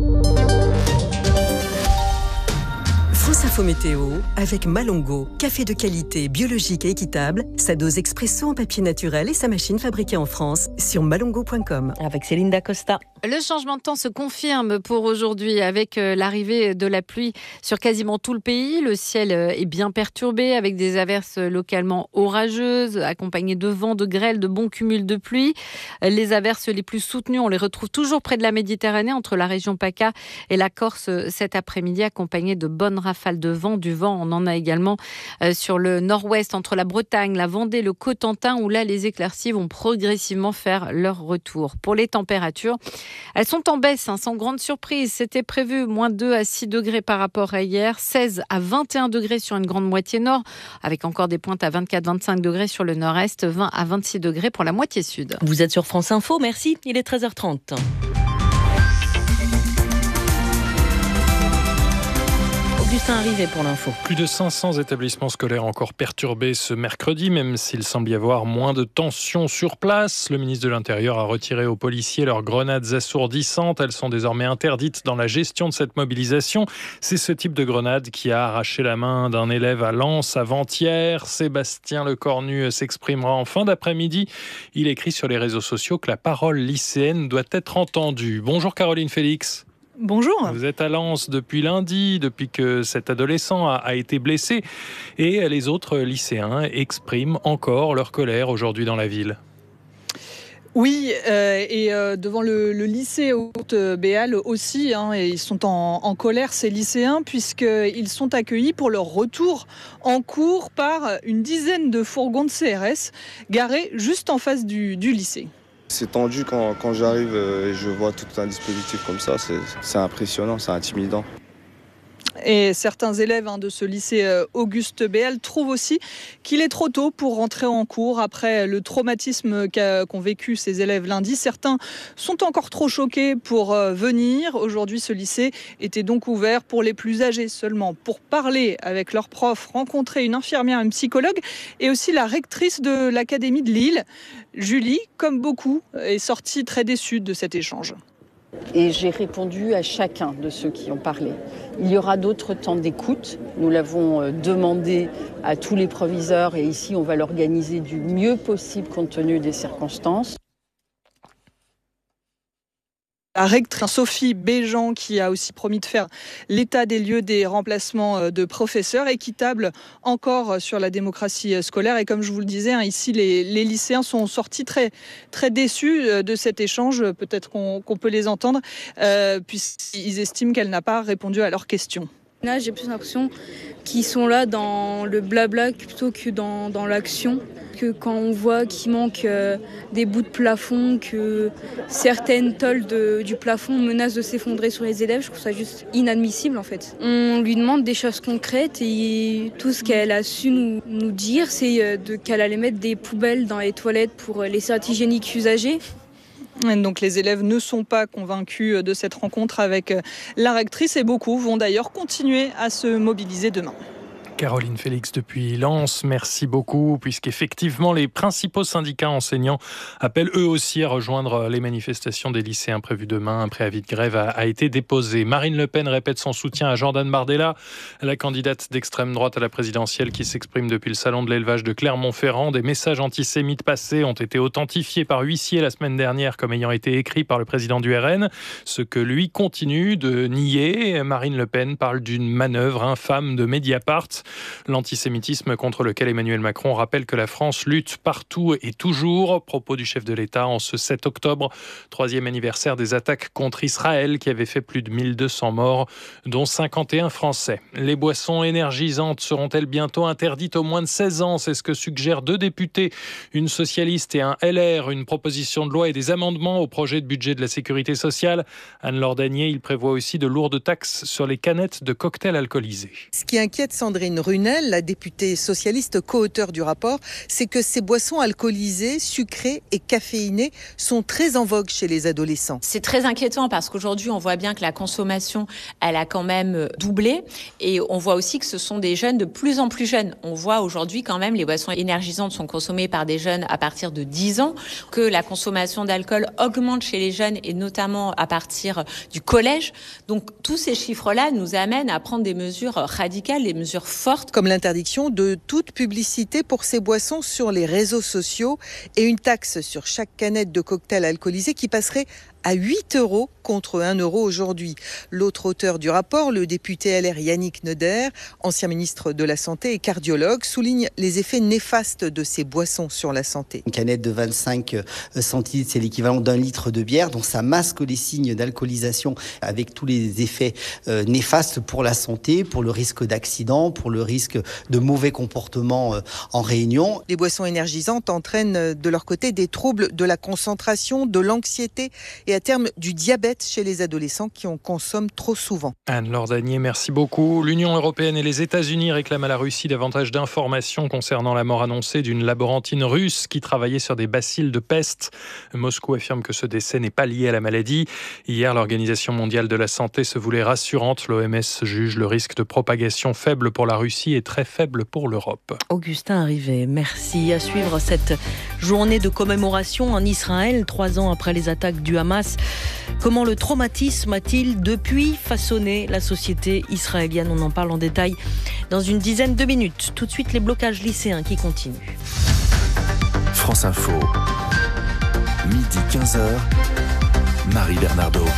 France Info Météo avec Malongo, café de qualité, biologique et équitable, sa dose expresso en papier naturel et sa machine fabriquée en France sur malongo.com. Avec Céline Dacosta. Le changement de temps se confirme pour aujourd'hui avec l'arrivée de la pluie sur quasiment tout le pays. Le ciel est bien perturbé avec des averses localement orageuses accompagnées de vent, de grêle, de bons cumuls de pluie. Les averses les plus soutenues, on les retrouve toujours près de la Méditerranée entre la région PACA et la Corse cet après-midi accompagnées de bonnes rafales de vent. Du vent, on en a également sur le nord-ouest entre la Bretagne, la Vendée, le Cotentin où là les éclaircies vont progressivement faire leur retour. Pour les températures, elles sont en baisse, sans grande surprise. C'était prévu moins 2 à 6 degrés par rapport à hier, 16 à 21 degrés sur une grande moitié nord, avec encore des pointes à 24-25 degrés sur le nord-est, 20 à 26 degrés pour la moitié sud. Vous êtes sur France Info, merci, il est 13h30. Augustin Arrivé pour l'info. Plus de 500 établissements scolaires encore perturbés ce mercredi, même s'il semble y avoir moins de tensions sur place. Le ministre de l'Intérieur a retiré aux policiers leurs grenades assourdissantes. Elles sont désormais interdites dans la gestion de cette mobilisation. C'est ce type de grenade qui a arraché la main d'un élève à Lens avant-hier. Sébastien Lecornu s'exprimera en fin d'après-midi. Il écrit sur les réseaux sociaux que la parole lycéenne doit être entendue. Bonjour Caroline Félix. Bonjour. Vous êtes à Lens depuis lundi, depuis que cet adolescent a été blessé. Et les autres lycéens expriment encore leur colère aujourd'hui dans la ville. Oui, et devant le lycée Haute-Béal aussi, et ils sont en colère, ces lycéens, puisqu'ils sont accueillis pour leur retour en cours par une dizaine de fourgons de CRS garés juste en face du lycée. C'est tendu quand j'arrive et je vois tout un dispositif comme ça. C'est impressionnant, c'est intimidant. Et certains élèves de ce lycée Auguste Béal trouvent aussi qu'il est trop tôt pour rentrer en cours après le traumatisme qu'ont vécu ces élèves lundi. Certains sont encore trop choqués pour venir. Aujourd'hui, ce lycée était donc ouvert pour les plus âgés seulement, pour parler avec leurs profs, rencontrer une infirmière, une psychologue et aussi la rectrice de l'académie de Lille. Julie, comme beaucoup, est sortie très déçue de cet échange. Et j'ai répondu à chacun de ceux qui ont parlé. Il y aura d'autres temps d'écoute. Nous l'avons demandé à tous les proviseurs et ici on va l'organiser du mieux possible compte tenu des circonstances. La rectrice Sophie Béjean qui a aussi promis de faire l'état des lieux des remplacements de professeurs, équitable encore sur la démocratie scolaire. Et comme je vous le disais, ici les lycéens sont sortis très, très déçus de cet échange. Peut-être qu'on peut les entendre puisqu'ils estiment qu'elle n'a pas répondu à leurs questions. Là, j'ai plus l'impression qu'ils sont là dans le blabla plutôt que dans l'action. Que quand on voit qu'il manque des bouts de plafond, que certaines tôles du plafond menacent de s'effondrer sur les élèves, je trouve ça juste inadmissible en fait. On lui demande des choses concrètes et tout ce qu'elle a su nous dire, c'est qu'elle allait mettre des poubelles dans les toilettes pour les serviettes hygiéniques usagées. Donc les élèves ne sont pas convaincus de cette rencontre avec la rectrice et beaucoup vont d'ailleurs continuer à se mobiliser demain. Caroline Félix depuis Lens, merci beaucoup, puisqu'effectivement les principaux syndicats enseignants appellent eux aussi à rejoindre les manifestations des lycéens prévues demain. Un préavis de grève a été déposé. Marine Le Pen répète son soutien à Jordan Bardella, la candidate d'extrême droite à la présidentielle qui s'exprime depuis le salon de l'élevage de Clermont-Ferrand. Des messages antisémites passés ont été authentifiés par huissier la semaine dernière comme ayant été écrits par le président du RN, ce que lui continue de nier. Marine Le Pen parle d'une manœuvre infâme de Mediapart. L'antisémitisme contre lequel Emmanuel Macron rappelle que la France lutte partout et toujours. Propos du chef de l'État en ce 7 octobre, 3e anniversaire des attaques contre Israël qui avaient fait plus de 1200 morts, dont 51 Français. Les boissons énergisantes seront-elles bientôt interdites aux moins de 16 ans? C'est ce que suggèrent 2 députés, une socialiste et un LR. Une proposition de loi et des amendements au projet de budget de la sécurité sociale. Anne-Laure Danier, il prévoit aussi de lourdes taxes sur les canettes de cocktails alcoolisés. Ce qui inquiète Sandrine Runel, la députée socialiste co-auteure du rapport, c'est que ces boissons alcoolisées, sucrées et caféinées sont très en vogue chez les adolescents. C'est très inquiétant parce qu'aujourd'hui, on voit bien que la consommation, elle a quand même doublé et on voit aussi que ce sont des jeunes de plus en plus jeunes. On voit aujourd'hui quand même les boissons énergisantes sont consommées par des jeunes à partir de 10 ans, que la consommation d'alcool augmente chez les jeunes et notamment à partir du collège. Donc tous ces chiffres-là nous amènent à prendre des mesures radicales, des mesures fortes. Comme l'interdiction de toute publicité pour ces boissons sur les réseaux sociaux et une taxe sur chaque canette de cocktail alcoolisé qui passerait à 8 € contre 1 € aujourd'hui. L'autre auteur du rapport, le député LR Yannick Neuder, ancien ministre de la Santé et cardiologue, souligne les effets néfastes de ces boissons sur la santé. Une canette de 25 centilitres, c'est l'équivalent d'1 litre de bière, donc ça masque les signes d'alcoolisation avec tous les effets néfastes pour la santé, pour le risque d'accident, pour le risque de mauvais comportements en réunion. Les boissons énergisantes entraînent de leur côté des troubles de la concentration, de l'anxiété et à terme du diabète chez les adolescents qui en consomment trop souvent. Anne-Laure Danier, merci beaucoup. L'Union européenne et les États-Unis réclament à la Russie davantage d'informations concernant la mort annoncée d'une laborantine russe qui travaillait sur des bacilles de peste. Moscou affirme que ce décès n'est pas lié à la maladie. Hier, l'Organisation mondiale de la santé se voulait rassurante. L'OMS juge le risque de propagation faible pour la Russie et très faible pour l'Europe. Augustin Arrivé, merci. À suivre cette journée de commémoration en Israël, 3 ans après les attaques du Hamas. Comment le traumatisme a-t-il depuis façonné la société israélienne? On en parle en détail dans une dizaine de minutes. Tout de suite, les blocages lycéens qui continuent. France Info, midi 15h, Marie Bernardo.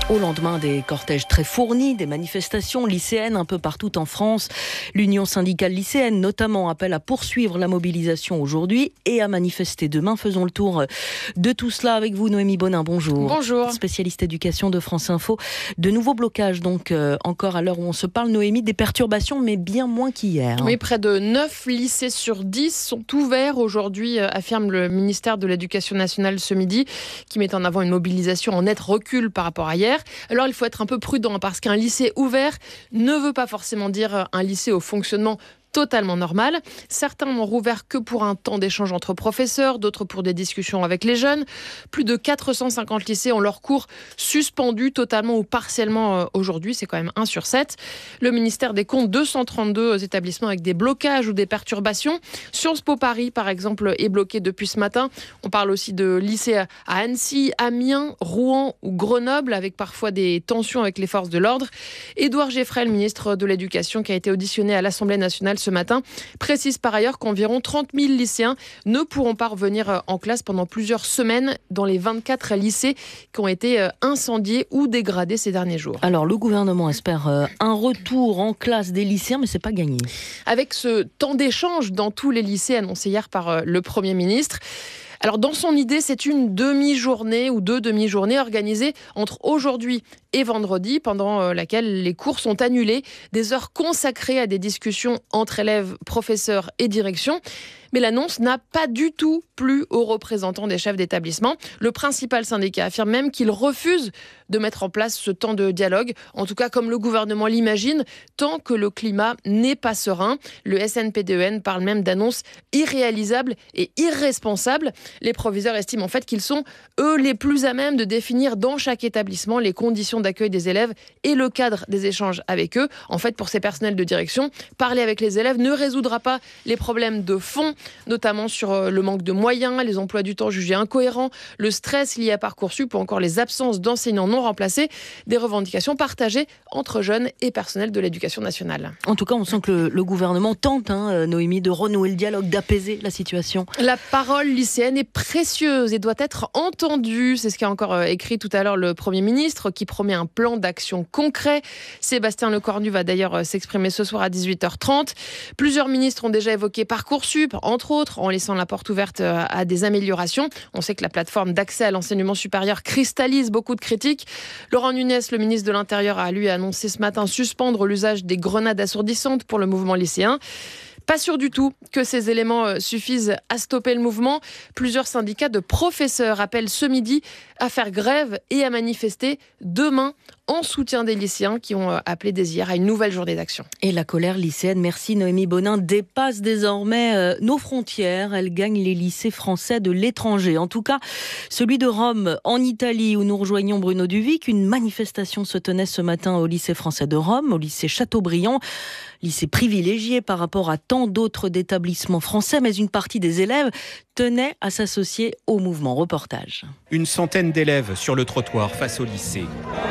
Au lendemain des cortèges très fournis, des manifestations lycéennes un peu partout en France, l'Union syndicale lycéenne notamment appelle à poursuivre la mobilisation aujourd'hui et à manifester demain. Faisons le tour de tout cela avec vous, Noémie Bonin. Bonjour. Bonjour. Spécialiste éducation de France Info. De nouveaux blocages donc encore à l'heure où on se parle, Noémie, des perturbations mais bien moins qu'hier. Oui, près de 9 lycées sur 10 sont ouverts aujourd'hui, affirme le ministère de l'Éducation nationale ce midi, qui met en avant une mobilisation en net recul par rapport à hier. Alors il faut être un peu prudent parce qu'un lycée ouvert ne veut pas forcément dire un lycée au fonctionnement totalement normal. Certains n'ont rouvert que pour un temps d'échange entre professeurs, d'autres pour des discussions avec les jeunes. Plus de 450 lycées ont leurs cours suspendus totalement ou partiellement aujourd'hui. C'est quand même 1 sur 7. Le ministère décompte 232 établissements avec des blocages ou des perturbations. Sciences Po Paris, par exemple, est bloqué depuis ce matin. On parle aussi de lycées à Annecy, Amiens, Rouen ou Grenoble, avec parfois des tensions avec les forces de l'ordre. Édouard Geffrel, ministre de l'Éducation, qui a été auditionné à l'Assemblée nationale ce matin, précise par ailleurs qu'environ 30 000 lycéens ne pourront pas revenir en classe pendant plusieurs semaines dans les 24 lycées qui ont été incendiés ou dégradés ces derniers jours. Alors le gouvernement espère un retour en classe des lycéens, mais c'est pas gagné. Avec ce temps d'échange dans tous les lycées annoncé hier par le Premier ministre, alors dans son idée, c'est une demi-journée ou 2 demi-journées organisées entre aujourd'hui et vendredi, pendant laquelle les cours sont annulés, des heures consacrées à des discussions entre élèves, professeurs et direction. Mais l'annonce n'a pas du tout plu aux représentants des chefs d'établissement. Le principal syndicat affirme même qu'il refuse de mettre en place ce temps de dialogue, en tout cas comme le gouvernement l'imagine, tant que le climat n'est pas serein. Le SNPDEN parle même d'annonces irréalisables et irresponsables. Les proviseurs estiment en fait qu'ils sont, eux, les plus à même de définir dans chaque établissement les conditions d'accueil des élèves et le cadre des échanges avec eux. En fait, pour ces personnels de direction, parler avec les élèves ne résoudra pas les problèmes de fond, notamment sur le manque de moyens, les emplois du temps jugés incohérents, le stress lié à Parcoursup ou encore les absences d'enseignants non remplacés, des revendications partagées entre jeunes et personnels de l'éducation nationale. En tout cas, on sent que le gouvernement tente, Noémie, de renouer le dialogue, d'apaiser la situation. La parole lycéenne est précieuse et doit être entendue. C'est ce qu'a encore écrit tout à l'heure le Premier ministre, qui promet un plan d'action concret. Sébastien Lecornu va d'ailleurs s'exprimer ce soir à 18h30. Plusieurs ministres ont déjà évoqué Parcoursup, entre autres, en laissant la porte ouverte à des améliorations. On sait que la plateforme d'accès à l'enseignement supérieur cristallise beaucoup de critiques. Laurent Nunez, le ministre de l'Intérieur, a lui annoncé ce matin suspendre l'usage des grenades assourdissantes pour le mouvement lycéen. Pas sûr du tout que ces éléments suffisent à stopper le mouvement. Plusieurs syndicats de professeurs appellent ce midi à faire grève et à manifester demain en soutien des lycéens qui ont appelé dès hier à une nouvelle journée d'action. Et la colère lycéenne, merci Noémie Bonin, dépasse désormais nos frontières. Elle gagne les lycées français de l'étranger. En tout cas, celui de Rome, en Italie, où nous rejoignons Bruno Duvic. Une manifestation se tenait ce matin au lycée français de Rome, au lycée Chateaubriand. Lycée privilégié par rapport à tant d'autres établissements français, mais une partie des élèves tenait à s'associer au mouvement. Reportage. Une centaine d'élèves sur le trottoir face au lycée.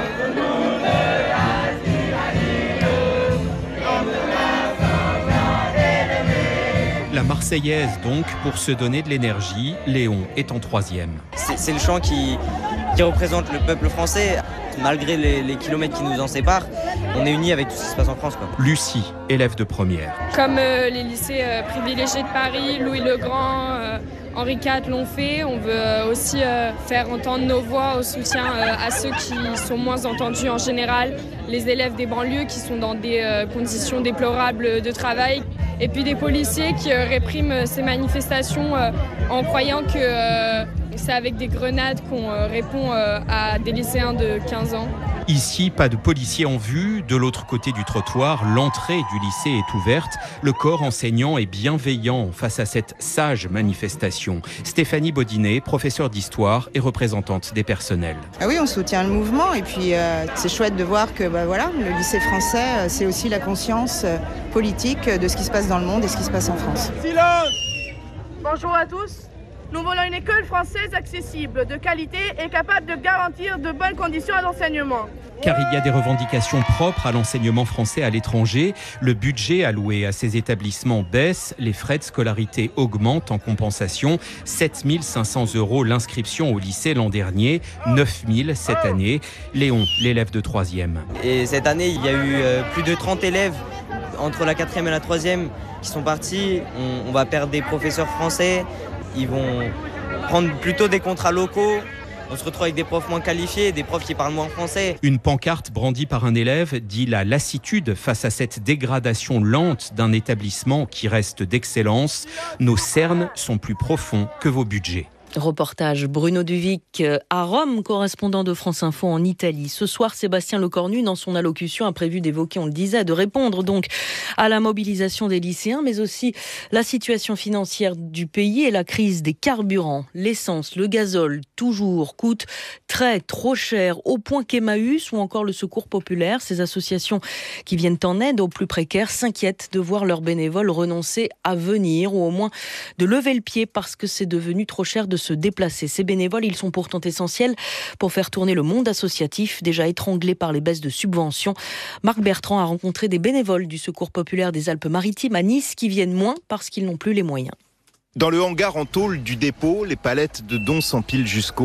La Marseillaise donc, pour se donner de l'énergie, Léon est en 3e. C'est le chant qui représente le peuple français. Malgré les kilomètres qui nous en séparent, on est unis avec tout ce qui se passe en France, quoi. Lucie, élève de première. Comme les lycées privilégiés de Paris, Louis le Grand, Henri IV l'ont fait, on veut aussi faire entendre nos voix au soutien à ceux qui sont moins entendus en général, les élèves des banlieues qui sont dans des conditions déplorables de travail, et puis des policiers qui répriment ces manifestations en croyant que c'est avec des grenades qu'on répond à des lycéens de 15 ans. Ici, pas de policiers en vue. De l'autre côté du trottoir, l'entrée du lycée est ouverte. Le corps enseignant est bienveillant face à cette sage manifestation. Stéphanie Baudinet, professeure d'histoire et représentante des personnels. Ah oui, on soutient le mouvement et puis c'est chouette de voir que le lycée français, c'est aussi la conscience politique de ce qui se passe dans le monde et ce qui se passe en France. Silence ! Bonjour à tous. Nous voulons une école française accessible, de qualité et capable de garantir de bonnes conditions à l'enseignement. Car il y a des revendications propres à l'enseignement français à l'étranger. Le budget alloué à ces établissements baisse, les frais de scolarité augmentent en compensation. 7 500 € l'inscription au lycée l'an dernier, 9 000 cette année. Léon, l'élève de 3e. Et cette année, il y a eu plus de 30 élèves entre la 4e et la 3e qui sont partis. On va perdre des professeurs français. Ils vont prendre plutôt des contrats locaux. On se retrouve avec des profs moins qualifiés, des profs qui parlent moins français. Une pancarte brandie par un élève dit la lassitude face à cette dégradation lente d'un établissement qui reste d'excellence. Nos cernes sont plus profonds que vos budgets. Reportage Bruno Duvic à Rome, correspondant de France Info en Italie. Ce soir, Sébastien Lecornu, dans son allocution, a prévu d'évoquer, on le disait, de répondre donc à la mobilisation des lycéens, mais aussi la situation financière du pays et la crise des carburants. L'essence, le gazole, toujours, coûtent trop cher, au point qu'Emmaüs ou encore le Secours populaire, ces associations qui viennent en aide aux plus précaires, s'inquiètent de voir leurs bénévoles renoncer à venir ou au moins de lever le pied parce que c'est devenu trop cher de se déplacer. Ces bénévoles, ils sont pourtant essentiels pour faire tourner le monde associatif, déjà étranglé par les baisses de subventions. Marc Bertrand a rencontré des bénévoles du Secours populaire des Alpes-Maritimes à Nice qui viennent moins parce qu'ils n'ont plus les moyens. Dans le hangar en tôle du dépôt, les palettes de dons s'empilent jusqu'au